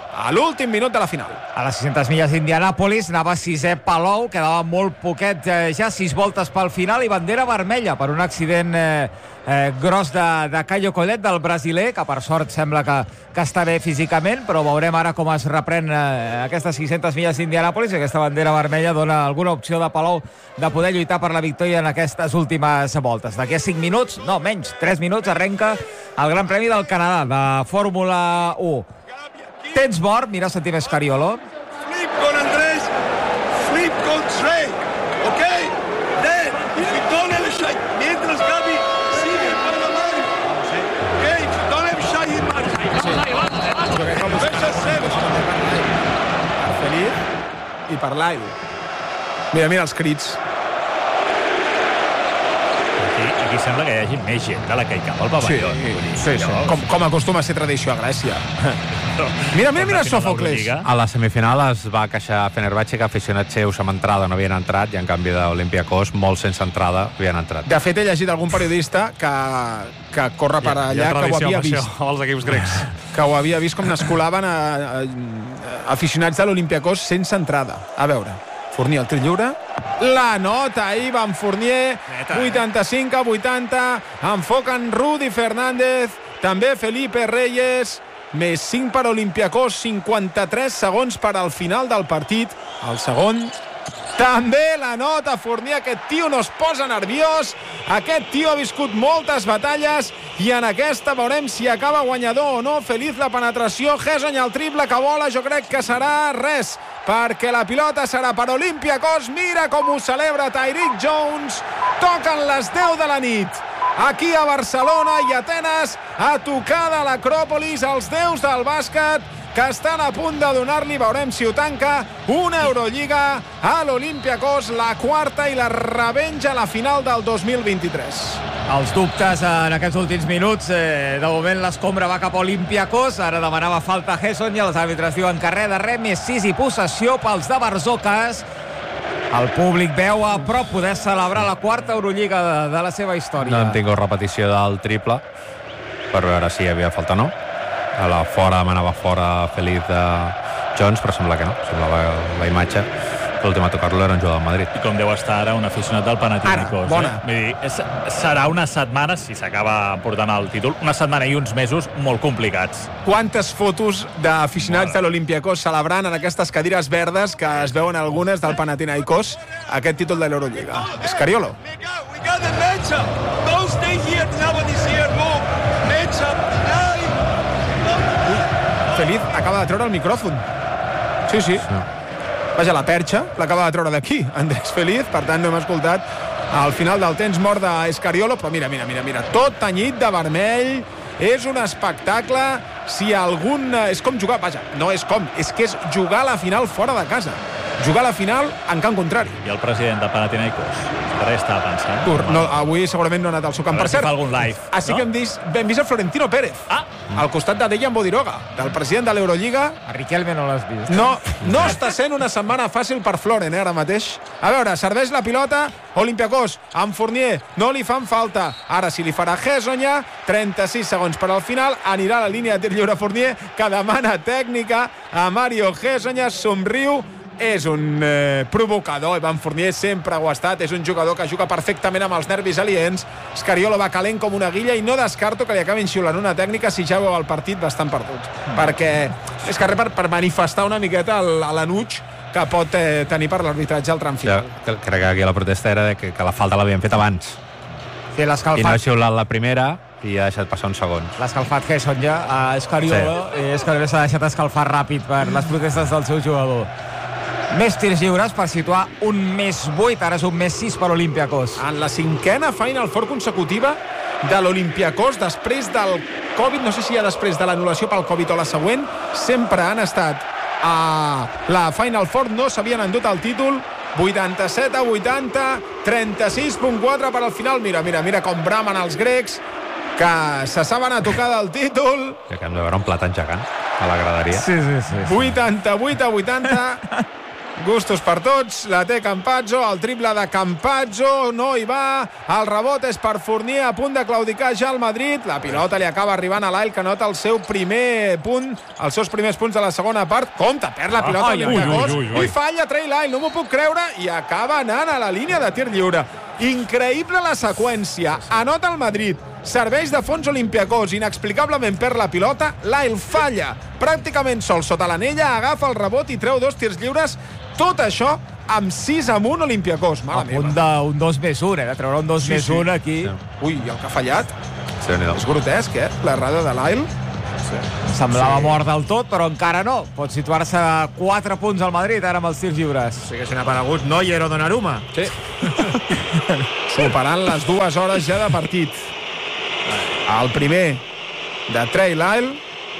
a l'últim minut de la final. A les sis-centes milles d'Indianàpolis anava sisè Palou, quedava molt poquet, eh, ja sis voltes pel final, i bandera vermella per un accident eh, eh, gros de, de Caio Collet, del brasiler, que per sort sembla que, que està bé físicament, però veurem ara com es reprèn eh, aquestes sis-centes milles d'Indianàpolis, i aquesta bandera vermella dona alguna opció de Palou de poder lluitar per la victòria en aquestes últimes voltes. D'aquí a cinc minuts, no, menys, tres minuts, arrenca el Gran Premi del Canadà de Fórmula u. Tens mort, mira, sentim Escariolo. Flip con Andrés, flip con Trey, ¿ok? Then, if you don't have a shot, mientras Gaby sigue para la madre, ¿ok? If you don't have a shot, you matter. Per Feliz i per Lyle. Mira, mira els crits. Aquí, aquí sembla que hi hagi més gent de la que hi cap al pavelló. Sí, sí, sí. Com, com acostuma a ser tradició a Grècia. Mira, mira, mira Sòfocles. A la semifinal es va queixar Fenerbahçe que aficionats seus amb entrada no havien entrat, i en canvi d'Olympiacos, molts sense entrada havien entrat. De fet, he llegit algun periodista que, que corre per allà, que ho havia vist. Això, els equips grecs. Que ho havia vist com n'escolaven a, a, a aficionats de l'Olympiacos sense entrada. A veure, Fournier, el tir lliure. La nota Ivan Fournier, vuitanta-cinc a vuitanta. Enfoquen Rudy Fernández, també Felipe Reyes. Més cinc per Olympiacos, cinquanta-tres segons per al final del partit. El segon, també la nota Fournier. Aquest tio no es posa nerviós, aquest tio ha viscut moltes batalles, i en aquesta veurem si acaba guanyador o no. Feliz la penetració, Hesson el triple que vola, jo crec que serà res, perquè la pilota serà per Olympiacos. Mira com ho celebra Tyreek Jones. Toquen les deu de la nit aquí a Barcelona i Atenes, a tocar de l'Acròpolis, els déus del bàsquet, que estan a punt de donar-li, veurem si ho tanca, una Eurolliga a l'Olympiacos, la quarta i la revenja a la final del dos mil vint-i-tres. Els dubtes en aquests últims minuts. Eh, de moment l'escombra va cap a Olympiacos. Ara demanava falta Hesson i els àrbitres diuen que res de res, més sis i possessió pels de Barzocas. El públic veu a prop poder celebrar la quarta Eurolliga de, de la seva història. No hem tingut repetició del triple per veure si hi havia falta o no. A la fora demanava fora Feliz de Jones, però sembla que no. Semblava la imatge. L'últim a tocar-lo era un jugador del Madrid. I com deu estar ara un aficionat del Panathinaikos. Ara, bona. Eh? Vull dir, és, serà una setmana, si s'acaba portant el títol, una setmana i uns mesos molt complicats. Quantes fotos d'aficionats de l'Olympiacos celebrant en aquestes cadires verdes que es veuen algunes del Panathinaikos aquest títol de l'Eurolliga. Escariolo. We got the matchup. Don't stay here. Nobody's here. Move. Matchup. Feliz acaba de treure el micròfon. Sí, sí. Sí. Vaja, la perxa l'acaba de treure d'aquí, Andrés Feliz, per tant no hem escoltat al final del temps mort d'Escariolo, però mira, mira, mira, mira, tot tenyit de vermell, és un espectacle. Si algun... És com jugar, vaja, no és com, és que és jugar la final fora de casa. Jugar la final en camp contrari. I el president del Panathinaikos, res estava pensant. Tur, no, avui segurament no ha anat al seu camp. A veure Per si cert, fa algun live, així no? que hem vist, hem vist a Florentino Pérez, Ah! al costat de Dejan Bodiroga, del president de l'Eurolliga. A Riquelme no l'has vist. No, no està sent una setmana fàcil per Floren, eh, ara mateix. A veure, serveix la pilota, Olympiacos, amb Fournier, no li fan falta. Ara si li farà Hessonya, trenta-sis segons per al final, anirà a la línia de tir lliure Fournier, que demana tècnica a Mario Hessonya, somriu. És un eh, provocador, Ivan Fournier sempre ho ha estat, és un jugador que juga perfectament amb els nervis aliens. Escariolo va calent com una guilla i no descarto que li acabin xiulant una tècnica si ja veu el partit bastant perdut, perquè és que per, per manifestar una miqueta l'enuig que pot eh, tenir per l'arbitratge al tram final. Ja, crec que aquí la protesta era de que, que la falta l'havien fet abans. Sí, I no ha l'escalfat. xiulat la primera i ha deixat passar uns segons. L'escalfat Hesson ja a Escariolo. Sí. I Escariolo s'ha deixat escalfar ràpid per les protestes del seu jugador. Més tirs lliures per situar un més vuit, ara és un més sis per Olympiacos. En la cinquena Final Four consecutiva de l'Olympiacos després del Covid, no sé si ja després de l'anul·lació pel Covid o la següent, sempre han estat a la Final Four, no s'havien endut el títol. Vuitanta-set a vuitanta, trenta-sis coma quatre per al final. Mira, mira, mira com bramen els grecs, que se saben a tocar del títol. Que hem de veure un plat gegant a la graderia. Sí, sí, sí. vuitanta-vuit a vuitanta. Gustos per tots, la té Campazzo, el triple de Campazzo, no hi va, el rebot és per Fournier, a punt de claudicar ja el Madrid, la pilota li acaba arribant a l'Ail, que nota el seu primer punt, els seus primers punts de la segona part, compte, perd la pilota, Ai, ui, ui, ui, ui. i falla Trey Lyle, no m'ho puc creure, i acaba anant a la línia de tir lliure. Increïble la seqüència, anota el Madrid, serveix de fons Olympiacos, inexplicablement perd la pilota, Lyle falla, pràcticament sol sota l'anella, agafa el rebot i treu dos tirs lliures, tot això amb sis amunt Olympiacos. A punt d'un dos més un, eh? De treure un dos Sí, més sí. un aquí. Sí. Ui, i el que ha fallat Sí, és grotesc, eh? L'errada de Lyle. Semblava mort del tot, però encara no. Pot situar-se a quatre punts al Madrid, ara amb els tirs lliures. Si haguessin aparegut Neuer o Donnarumma. Sí. Superant les dues hores ja de partit. El primer de Trey Lyle.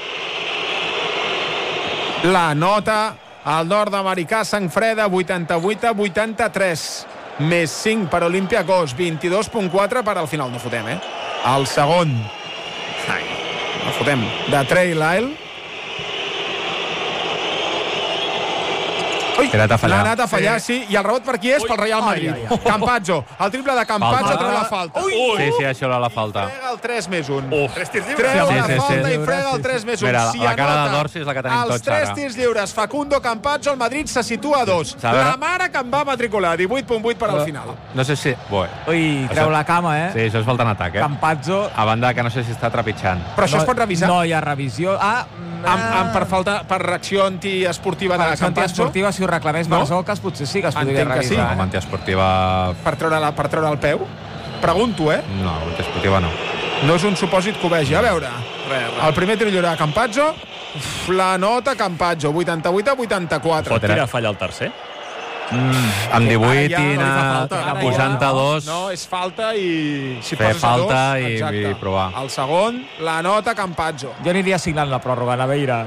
La nota el nord-americà Sangfreda, vuitanta-vuit a vuitanta-tres. Més cinc per Olympiacos, vint-i-dos coma quatre per al final. No fotem, eh? El segon. Ai, no fotem. De Trey Lyle. Ui, L'ha anat a fallar. L'ha anat a fallar, sí. I el rebot per qui és? Pel Real Madrid. Campazzo. El triple de Campazzo Falta. treu la falta. Ui! Sí, sí, això era la falta. Frega el tres més un. Tres tirs lliures. Treu Sí, la sí, falta sí. i frega el tres més un. Mira, Si la cara anota de Dorsi és la que tenim els tots tres ara. tirs lliures, Facundo Campazzo, el Madrid se situa a dos. A veure. La mare que em va matricular, divuit coma vuit per al final. No sé si... Bé, Ui, treu Això- la cama, eh? sí, això és falta en atac, eh? Campazzo. A banda que no sé si està trepitjant. Però això es pot revisar? No hi ha revisió. Ah, Amb, amb, per falta, per reacció antiesportiva de per acció Campazzo, antiesportiva, si ho reclamés No? Barçocas, potser sí que es podria Entenc que sí. revisar. Com eh? antiesportiva... per treure, la, per treure el peu. Pregunto, eh? No, antiesportiva no. No és un supòsit que ho vegi. A veure, el primer tir lliure de Campazzo, uf, la nota Campazzo, vuitanta-vuit a vuitanta-quatre. Pot tirar a falla el tercer? Amb divuit Ara ja i no li fa anar falta, ara ja- posant a dos... No, és falta i... Si Fer poses a falta dos, i- exacte. i provar. El segon, la nota Campazzo. Jo aniria signant la pròrroga, Naveira.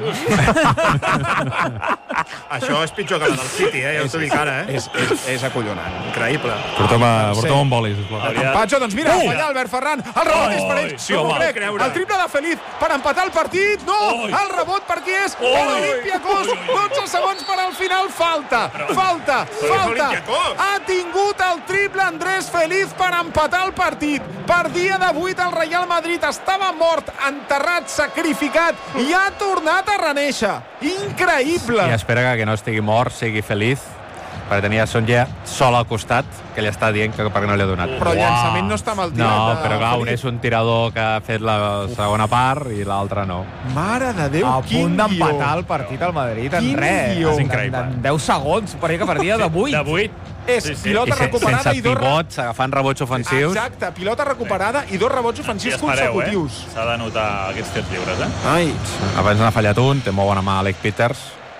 Això és pitjor que la del City, eh? Ja ho t'ho dic ara, eh? És, és, és acollonant. Increïble. Porta'm, a, Sí. porta'm un boli, sisplau. Hauria- Campazzo, doncs mira, uh! falla Albert Ferran. El rebot Oi, és per ells. sí, no m'ho home. crec. El triple de Feliz per empatar el partit. No! Oi. El rebot per qui és? Per Oi. Olympiacos. dotze segons per al final. Falta. Falta. és Falta. Olympiacos. Ha tingut el triple Andrés Feliz per empatar el partit. Perdia de vuit el Real Madrid. Estava mort, enterrat, sacrificat i ha tornat a reneixer. Increïble. I espera que, que no estigui mort, sigui feliç, perquè tenia Sonja sol al costat, que li està dient que perquè no li ha donat. Però el llançament no està mal tirat. No, de però clar, un Feliz. és un tirador que ha fet la segona part i l'altre no. Mare de Déu, A quin punt d'empatar guió. el partit al Madrid en Quin res. guió. En- És increïble. En deu segons, per que perdia de vuit. De vuit. És Sí, sí. pilota I se, recuperada sense i dos... re- pivots, agafant rebots ofensius. Exacte, pilota recuperada i dos rebots I ofensius espereu, eh? consecutius. S'ha de notar aquests tirs lliures, eh? Ai, Abans n'ha fallat un, té molt bona mà Alec Peters,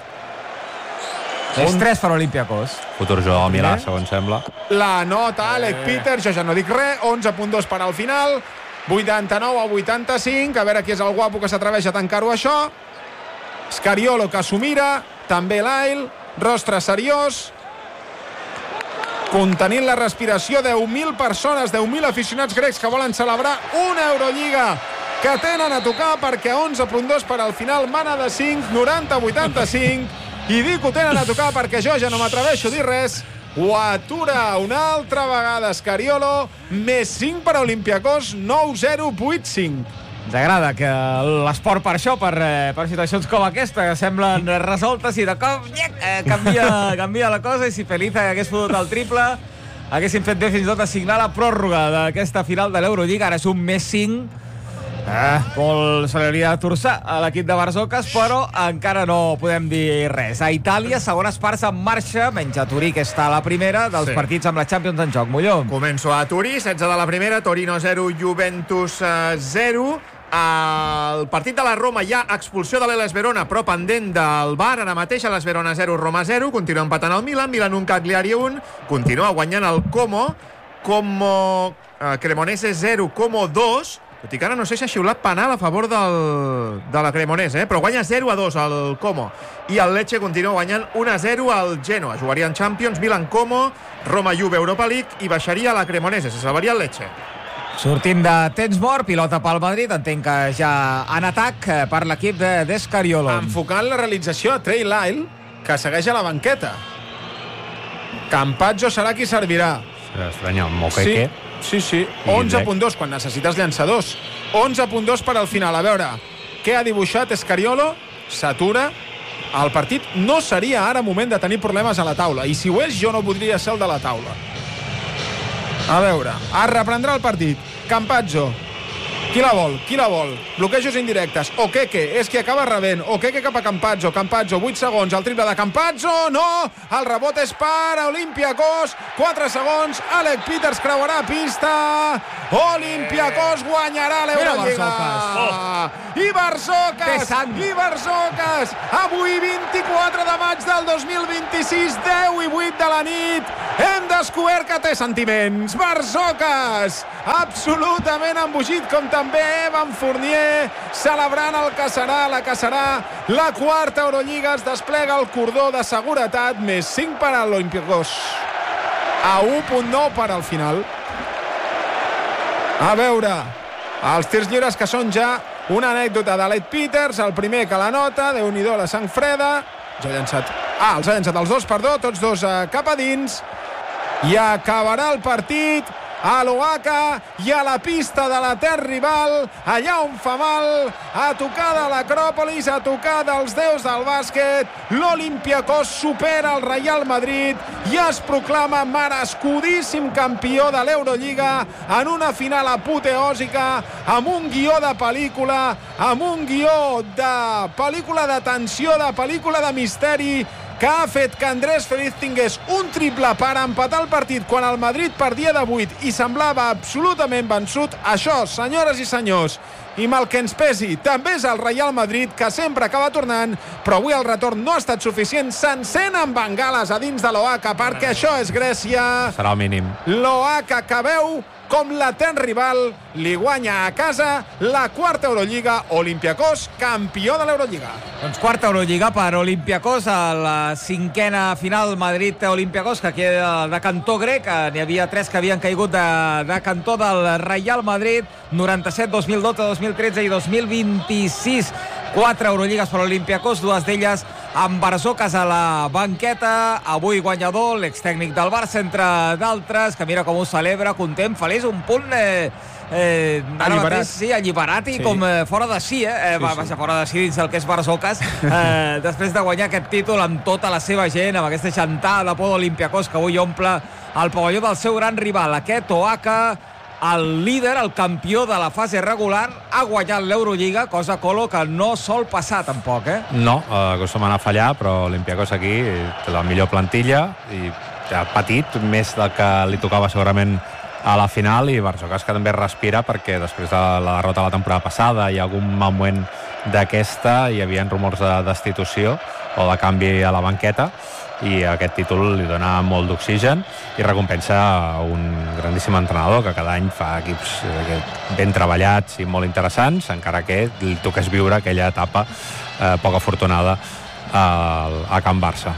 És tres per Olympiacos. futur jugador al Milà, Eh? segons sembla. la nota Alec Peters, jo ja no dic res, onze coma dos per al final, vuitanta-nou a vuitanta-cinc, a veure qui és el guapo que s'atreveix a tancar-ho això. Scariolo que s'ho mira, també Lyle, rostre seriós, contenint la respiració, deu mil persones, deu mil aficionats grecs que volen celebrar una Eurolliga que tenen a tocar perquè onze coma dos per al final, mana de cinc, noranta a vuitanta-cinc, i dic que ho tenen a tocar perquè jo ja no m'atreveixo a dir res. Ho atura una altra vegada Scariolo, més cinc per a Olympiacos, nou zero vuit cinc. Ens agrada que l'esport per això, per, eh, per situacions com aquesta, que semblen resoltes i de cop nyec, eh, canvia, canvia la cosa, i si Feliz hagués fotut el triple, haguessin fet bé fins i tot a signar la pròrroga d'aquesta final de l'Eurolliga. Ara és un més cinc. Eh, molt se l'hauria de torçar a l'equip de Barçocas, però encara no podem dir res. A Itàlia, segones parts en marxa, menys a Turí, que està a la primera, dels Sí. partits amb la Champions en joc. Molló. Començo a Turí, setze de la primera, Torino zero, Juventus eh, zero. El partit de la Roma hi ha expulsió de l'Elas Verona, però pendent del V A R. Ara mateix a l'Elas Verona zero, Roma zero. Continua empatant el Milan, Milan un, Cagliari un. Continua guanyant el Como. Como eh, Cremonese zero, Como dos. Tot i que ara no sé si ha xiulat penal a favor del, de la Cremonese, eh? Però guanya zero a dos el Como. I el Lecce continua guanyant un a zero al Genoa. Jugarien Champions, Milan Como, Roma Juve Europa League i baixaria la Cremonese. Se salvaria el Lecce. Sortint de temps mort, pilota pel Madrid, entenc que ja en atac eh, per l'equip de d'Escariolo. Enfocant la realització a Trey Lyle, que segueix a la banqueta. Campazzo serà qui servirà. Estranya, amb Okeke. Sí, sí, sí. onze punt dos, quan necessites llançadors. onze punt dos per al final. A veure, què ha dibuixat Escariolo? S'atura. El partit no seria ara moment de tenir problemes a la taula. I si ho és, jo no voldria ser el de la taula. A veure, es reprendrà el partit. Campazzo. Qui la vol? Qui la vol? Bloquejos indirectes. Okeke és qui acaba rebent. Okeke cap a Campazzo. Campazzo, vuit segons. El triple de Campazzo. No! El rebot és per Olympiacos. quatre segons. Alec Peters creuarà pista. Olympiacos guanyarà l'Eurolliga. Oh. I Barsocas. Pesant. I Barsocas. Avui, vint-i-quatre de maig del dos mil vint-i-sis, deu i vuit de la nit. Hem descobert que té sentiments. Barsocas. Absolutament embogit, com també Evan Fournier, celebrant el que serà, la que serà la quarta Eurolliga. Es desplega el cordó de seguretat, més cinc per a l'Olympiacos. A u punt nou per al final. A veure, els tirs lliures que són ja una anècdota d'Alec Peters, el primer que la nota, Déu-n'hi-do la sang freda. Ja ha llançat... Ah, els ha llançat els dos, perdó, tots dos eh, cap a dins. I acabarà el partit a l'Oaca i a la pista de la terra rival, allà on fa mal, a tocar de l'Acròpolis, a tocar dels déus del bàsquet. L'Olympiacos supera el Real Madrid i es proclama merescudíssim campió de l'Eurolliga en una final apoteòsica, amb un guió de pel·lícula, amb un guió de pel·lícula de tensió, de pel·lícula de misteri, que ha fet que Andrés Feliz tingués un triple per empatar el partit quan el Madrid perdia de vuit i semblava absolutament vençut. Això, senyores i senyors, i mal que ens pesi, també és el Real Madrid, que sempre acaba tornant, però avui el retorn no ha estat suficient. S'encenen bengales a dins de l'Oaca, perquè això és Grècia. Serà el mínim. L'Oaca, que veu com l'etern rival li guanya a casa la quarta Eurolliga. Olympiacos, campió de l'Eurolliga. Doncs quarta Eurolliga per Olympiacos, a la cinquena final Madrid-Olympiacos, que queda de cantó grec. N'hi havia tres que havien caigut de, de cantó del Real Madrid. noranta-set, dos mil dotze, dos mil tretze i dos mil vint-i-sis. Quatre Eurolligues per Olympiacos, dues d'elles amb Barsocas a la banqueta. Avui guanyador, l'extècnic del Barça, entre d'altres, que mira com ho celebra, content, feliç, un punt eh, eh, alliberat. Sí, alliberat i sí. com eh, fora de si, eh? eh sí, va, sí. va fora de si dins del que és Barsocas, eh, després de guanyar aquest títol amb tota la seva gent, amb aquesta xantada por d'Olympiacos que avui omple el pavelló del seu gran rival, aquest Oaca. El líder, el campió de la fase regular, ha guanyat l'Eurolliga, cosa, Colo, que no sol passar tampoc, eh? No, acostumen a fallar, però Olympiacos aquí té la millor plantilla i ha patit més del que li tocava segurament a la final, i Barsocas que també respira, perquè després de la derrota de la temporada passada i algun moment d'aquesta hi havia rumors de destitució o de canvi a la banqueta, i aquest títol li dona molt d'oxigen i recompensa un grandíssim entrenador que cada any fa equips ben treballats i molt interessants, encara que li toqués viure aquella etapa eh, poc afortunada a, a Can Barça.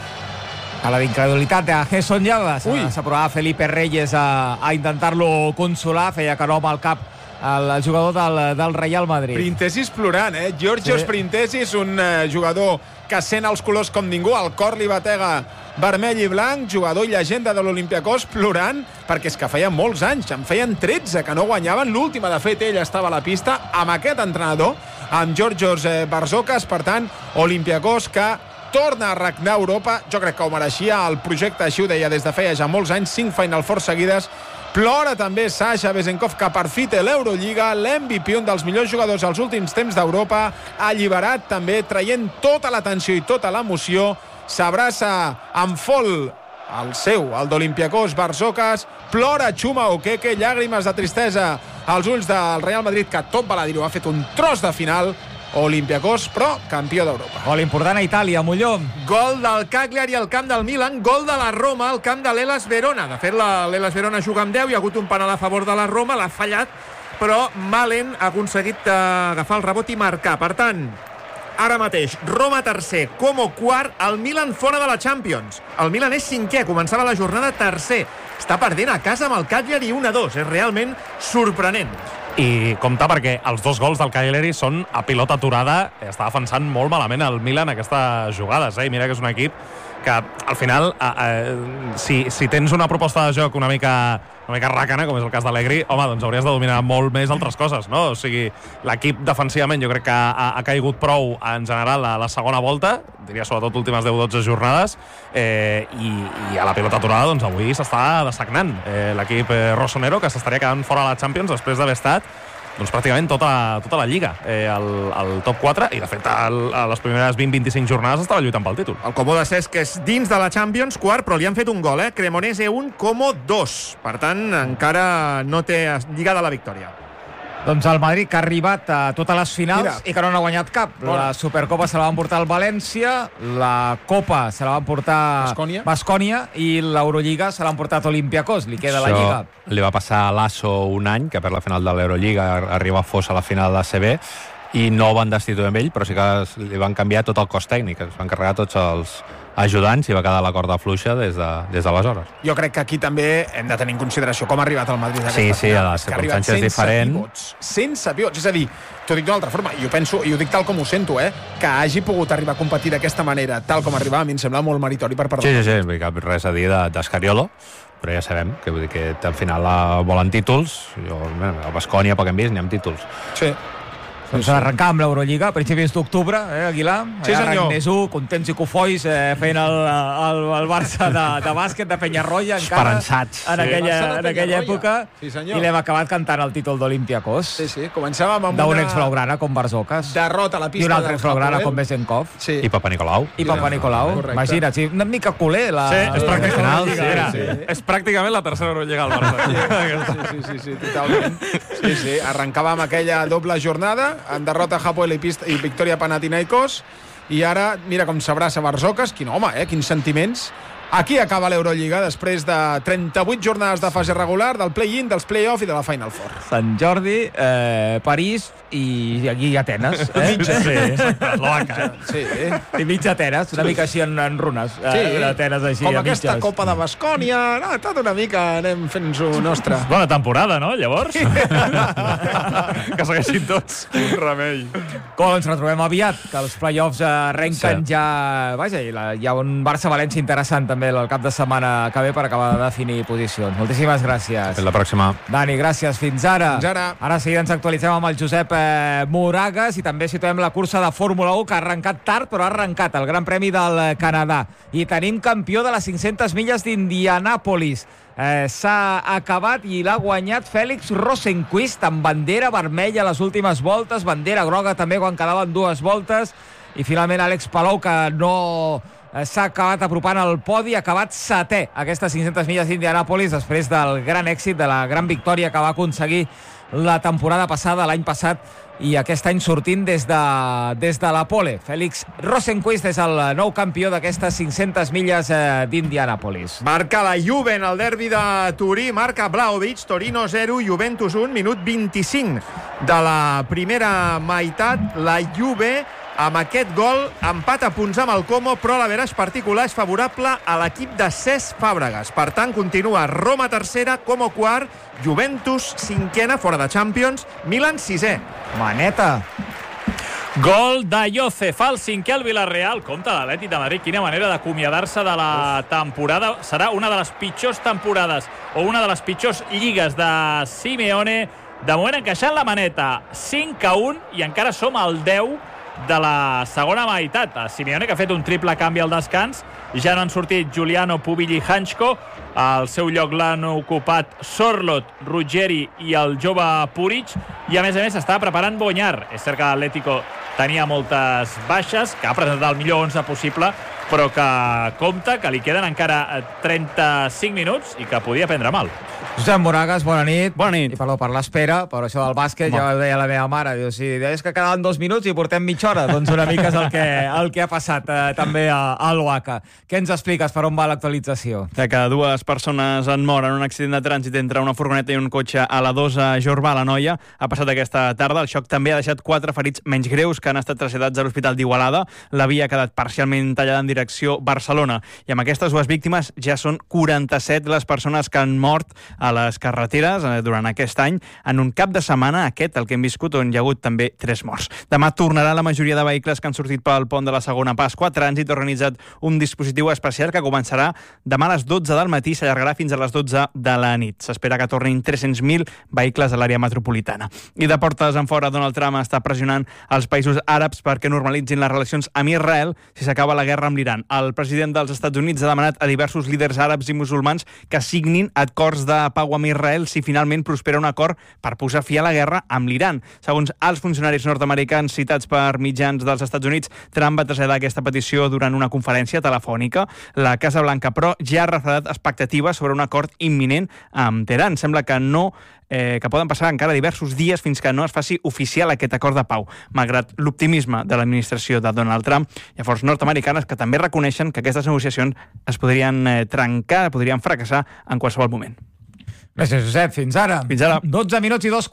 A la incredulitat de Gesson ja s'aprovava Felipe Reyes a, a intentar-lo consolar, feia que no amb el cap el jugador del, del Real Madrid. Printesis plorant, eh? Georgios sí. Printesis, un eh, jugador que sent els colors com ningú, el cor li batega vermell i blanc, jugador i llegenda de l'Olympiacos, plorant, perquè és que feien molts anys, en feien tretze que no guanyaven. L'última, de fet, ell estava a la pista amb aquest entrenador, amb Georgios eh, Barsocas. Per tant, Olympiacos que torna a regnar Europa. Jo crec que ho mereixia el projecte, així ho deia des de feia ja molts anys, cinc Final Four seguides. Plora també Sasha Vezenkov, que per fi té l'Eurolliga, l'M V P, un dels millors jugadors als últims temps d'Europa, alliberat també, traient tota l'atenció i tota l'emoció. S'abraça amb fol el seu, el d'Olympiacos, Barsocas, plora Chuma Okeke, llàgrimes de tristesa als ulls del Real Madrid, que tot val a dir-ho, ha fet un tros de final. Olympiacos, però campió d'Europa. Gol important a Itàlia, Molló. Gol del Cagliari al camp del Milan, gol de la Roma al camp de l'Hellas Verona. De fet, l'Hellas Verona juga amb deu, hi ha hagut un penal a favor de la Roma, l'ha fallat, però Malen ha aconseguit agafar el rebot i marcar. Per tant, ara mateix, Roma tercer, Como quart, el Milan fora de la Champions. El Milan és cinquè, començava la jornada tercer. Està perdent a casa amb el Cagliari un a dos, és realment sorprenent. I compte perquè els dos gols del Cagliari són a pilota aturada. Està defensant molt malament el Milan aquestes jugades, eh? I mira que és un equip que al final, eh, eh, si, si tens una proposta de joc una mica, una mica ràcana, com és el cas d'Allegri, home, doncs hauries de dominar molt més altres coses, no? O sigui, l'equip defensivament jo crec que ha, ha caigut prou en general a la segona volta, diria sobretot últimes deu dotze jornades, eh, i, i a la pilota aturada, doncs avui s'està dessagnant eh, l'equip eh, rossonero, que s'estaria quedant fora de la Champions després d'haver estat doncs pràcticament tota, tota la Lliga eh, al, al top quatre, i de fet el, a les primeres vint a vint-i-cinc jornades estava lluitant pel títol. El Como de Cesc és dins de la Champions, quart, però li han fet un gol, eh? Cremonese un, Como dos. Per tant, encara no té lligada la victòria. Doncs el Madrid, que ha arribat a totes les finals Mira. i que no n'ha guanyat cap. Bona. La Supercopa se la van portar el València, la Copa se la van portar Baskonia. Baskonia i l'Eurolliga se l'han portat Olympiacos. Li queda la Lliga. Li va passar a Lasso un any, que per la final de l'Eurolliga arriba fos a la final de C B, i no van destituir amb ell, però sí que li van canviar tot el cos tècnic, es van carregar tots els ajudants i va quedar la corda fluixa des de, des d'aleshores. Jo crec que aquí també hem de tenir en consideració com ha arribat el Madrid a Sí, aquesta sí, final. a les És que ha arribat circumstàncies sense diferents. pivots, sense pivots. És a dir, t'ho dic d'una altra forma, jo penso, i ho dic tal com ho sento, eh, que hagi pogut arribar a competir d'aquesta manera, tal com arribava, a mi em sembla molt meritori per part Sí, del sí, sí, vull dir que res a dir de- d'Escariolo, però ja sabem que, vull dir que al final eh, volen títols. Jo, bé, a Baskonia, pel que hem vist, n'hi ha títols. Sí. Doncs arrencar amb l'Eurolliga a principis d'octubre, eh, Aguilar? Sí, Allà senyor. Ragnés u, contents i cofois, eh, fent el, el, el Barça de, de bàsquet, de Penyarroia, encara. Esperançats. En Sí. aquella, Barça de en aquella Penyarroia. època. Sí, senyor. I l'hem acabat cantant el títol d'Olympiacos. Sí, sí, començàvem amb D'un una ex-blaugrana com Barzocas. derrota a la I pista un altre del ex-blaugrana Hapoel. com Bezenkov. Sí. I Papa Nicolau. I Papa Nicolau. Correcte. Imagina't, sí, una mica culer. La, Sí, és la- pràcticament, sí, era, sí. és pràcticament la tercera Eurolliga al Barça. Sí, sí, sí, sí, totalment. Sí, sí, arrencava amb aquella doble jornada, en derrota Hapoel i, pista, i victòria Panathinaikos, i ara, mira com s'abraça Barzocas, quin home, eh, quins sentiments. Aquí acaba l'Eurolliga després de trenta-vuit jornades de fase regular, del play-in, dels play-off i de la Final Four. Sant Jordi, eh, París i aquí Atenes. Eh? Sí, exacte, Eslovaca. Sí, eh? I mig Atenes, una mica així en, en runes. Sí, eh, Atenes així com a aquesta mitges. Copa de Baskònia, no, tot una mica anem fent-nos nostra. Bona temporada, no, llavors? Que segueixin tots. Quin remei. Com ens retrobem aviat, que els play-offs arrenquen Sí. ja... Vaja, hi ha- hi ha un Barça-València interessant també el cap de setmana que ve per acabar de definir posicions. Moltíssimes gràcies. Fins la pròxima. Dani, gràcies. Fins ara. Fins ara. Ara seguida ens actualitzem amb el Josep eh, Moragas i també situem la cursa de Fórmula u, que ha arrencat tard, però ha arrencat el Gran Premi del Canadà. I tenim campió de les cinc-centes milles d'Indianàpolis. Eh, S'ha acabat i l'ha guanyat Félix Rosenqvist amb bandera vermella a les últimes voltes, bandera groga també quan quedaven dues voltes, i finalment Àlex Palou, que no s'ha acabat apropant al podi, ha acabat setè aquestes cinc-centes milles d'Indianàpolis després del gran èxit, de la gran victòria que va aconseguir la temporada passada, l'any passat, i aquest any sortint des de, des de la pole. Félix Rosenqvist és el nou campió d'aquestes cinc-centes milles eh, d'Indianàpolis. Marca la Juve en el derbi de Turí, marca Vlahovic, Torino zero, Juventus un, minut vint-i-cinc de la primera meitat. La Juve, amb aquest gol, empat a punts amb el Como, però l'averaix particular és favorable a l'equip de Cesc Fàbregas. Per tant, continua Roma tercera, Como quart, Juventus cinquena, fora de Champions, Milan sisè. Maneta. Gol de Yoce, fa el cinquè al Villarreal. Compte l'Atlètic de Madrid, quina manera d'acomiadar-se de la temporada. Serà una de les pitjors temporades o una de les pitjors lligues de Simeone. De moment encaixant la maneta, cinc a un, i encara som al deu de la segona meitat. Simeone, que ha fet un triple canvi al descans, ja no han sortit Giuliano, Pubill i Hanchko. Al seu lloc l'han ocupat Sorlot, Ruggeri i el jove Puric, i a més a més s'està preparant Bonyar. És cert que l'Atlético tenia moltes baixes, que ha presentat el millor onze possible, però que compta que li queden encara trenta-cinc minuts i que podia prendre mal. Josep Moragas, bona nit. Bona nit. I perdó per l'espera, però això del bàsquet, ja ho deia la meva mare, diu, si deies que quedaven dos minuts i portem mitja hora, doncs una mica és el que, el que ha passat eh, també a, a l'Oaca. Què ens expliques, per on va l'actualització? De que dues persones han mort en un accident de trànsit entre una furgoneta i un cotxe a la dos a Jorbà, a l'Anoia. Ha passat aquesta tarda. El xoc també ha deixat quatre ferits menys greus que han estat traslladats a l'Hospital d'Igualada. La via ha quedat parcialment tallada en direcció Barcelona. I amb aquestes dues víctimes ja són quaranta-set les persones que han mort a les carreteres eh, durant aquest any, en un cap de setmana, aquest, el que hem viscut, on hi ha hagut també tres morts. Demà tornarà la majoria de vehicles que han sortit pel pont de la segona Pasqua. Trànsit ha organitzat un dispositiu dispositiu especial que començarà demà a les dotze del matí i s'allargarà fins a les dotze de la nit. S'espera que tornin tres-cents mil vehicles a l'àrea metropolitana. I de portes en fora, Donald Trump està pressionant els països àrabs perquè normalitzin les relacions amb Israel si s'acaba la guerra amb l'Iran. El president dels Estats Units ha demanat a diversos líders àrabs i musulmans que signin acords de pau amb Israel si finalment prospera un acord per posar fi a la guerra amb l'Iran. Segons els funcionaris nord-americans citats per mitjans dels Estats Units, Trump va traslladar aquesta petició durant una conferència telefònica. La Casa Blanca, però, ja ha refredat expectatives sobre un acord imminent amb Teheran. Sembla que no Eh, que poden passar encara diversos dies fins que no es faci oficial aquest acord de pau, malgrat l'optimisme de l'administració de Donald Trump. Hi ha forces nord-americanes que també reconeixen que aquestes negociacions es podrien eh, trencar, podrien fracassar en qualsevol moment. Gràcies, Josep. Fins ara. Fins ara. dotze minuts i dos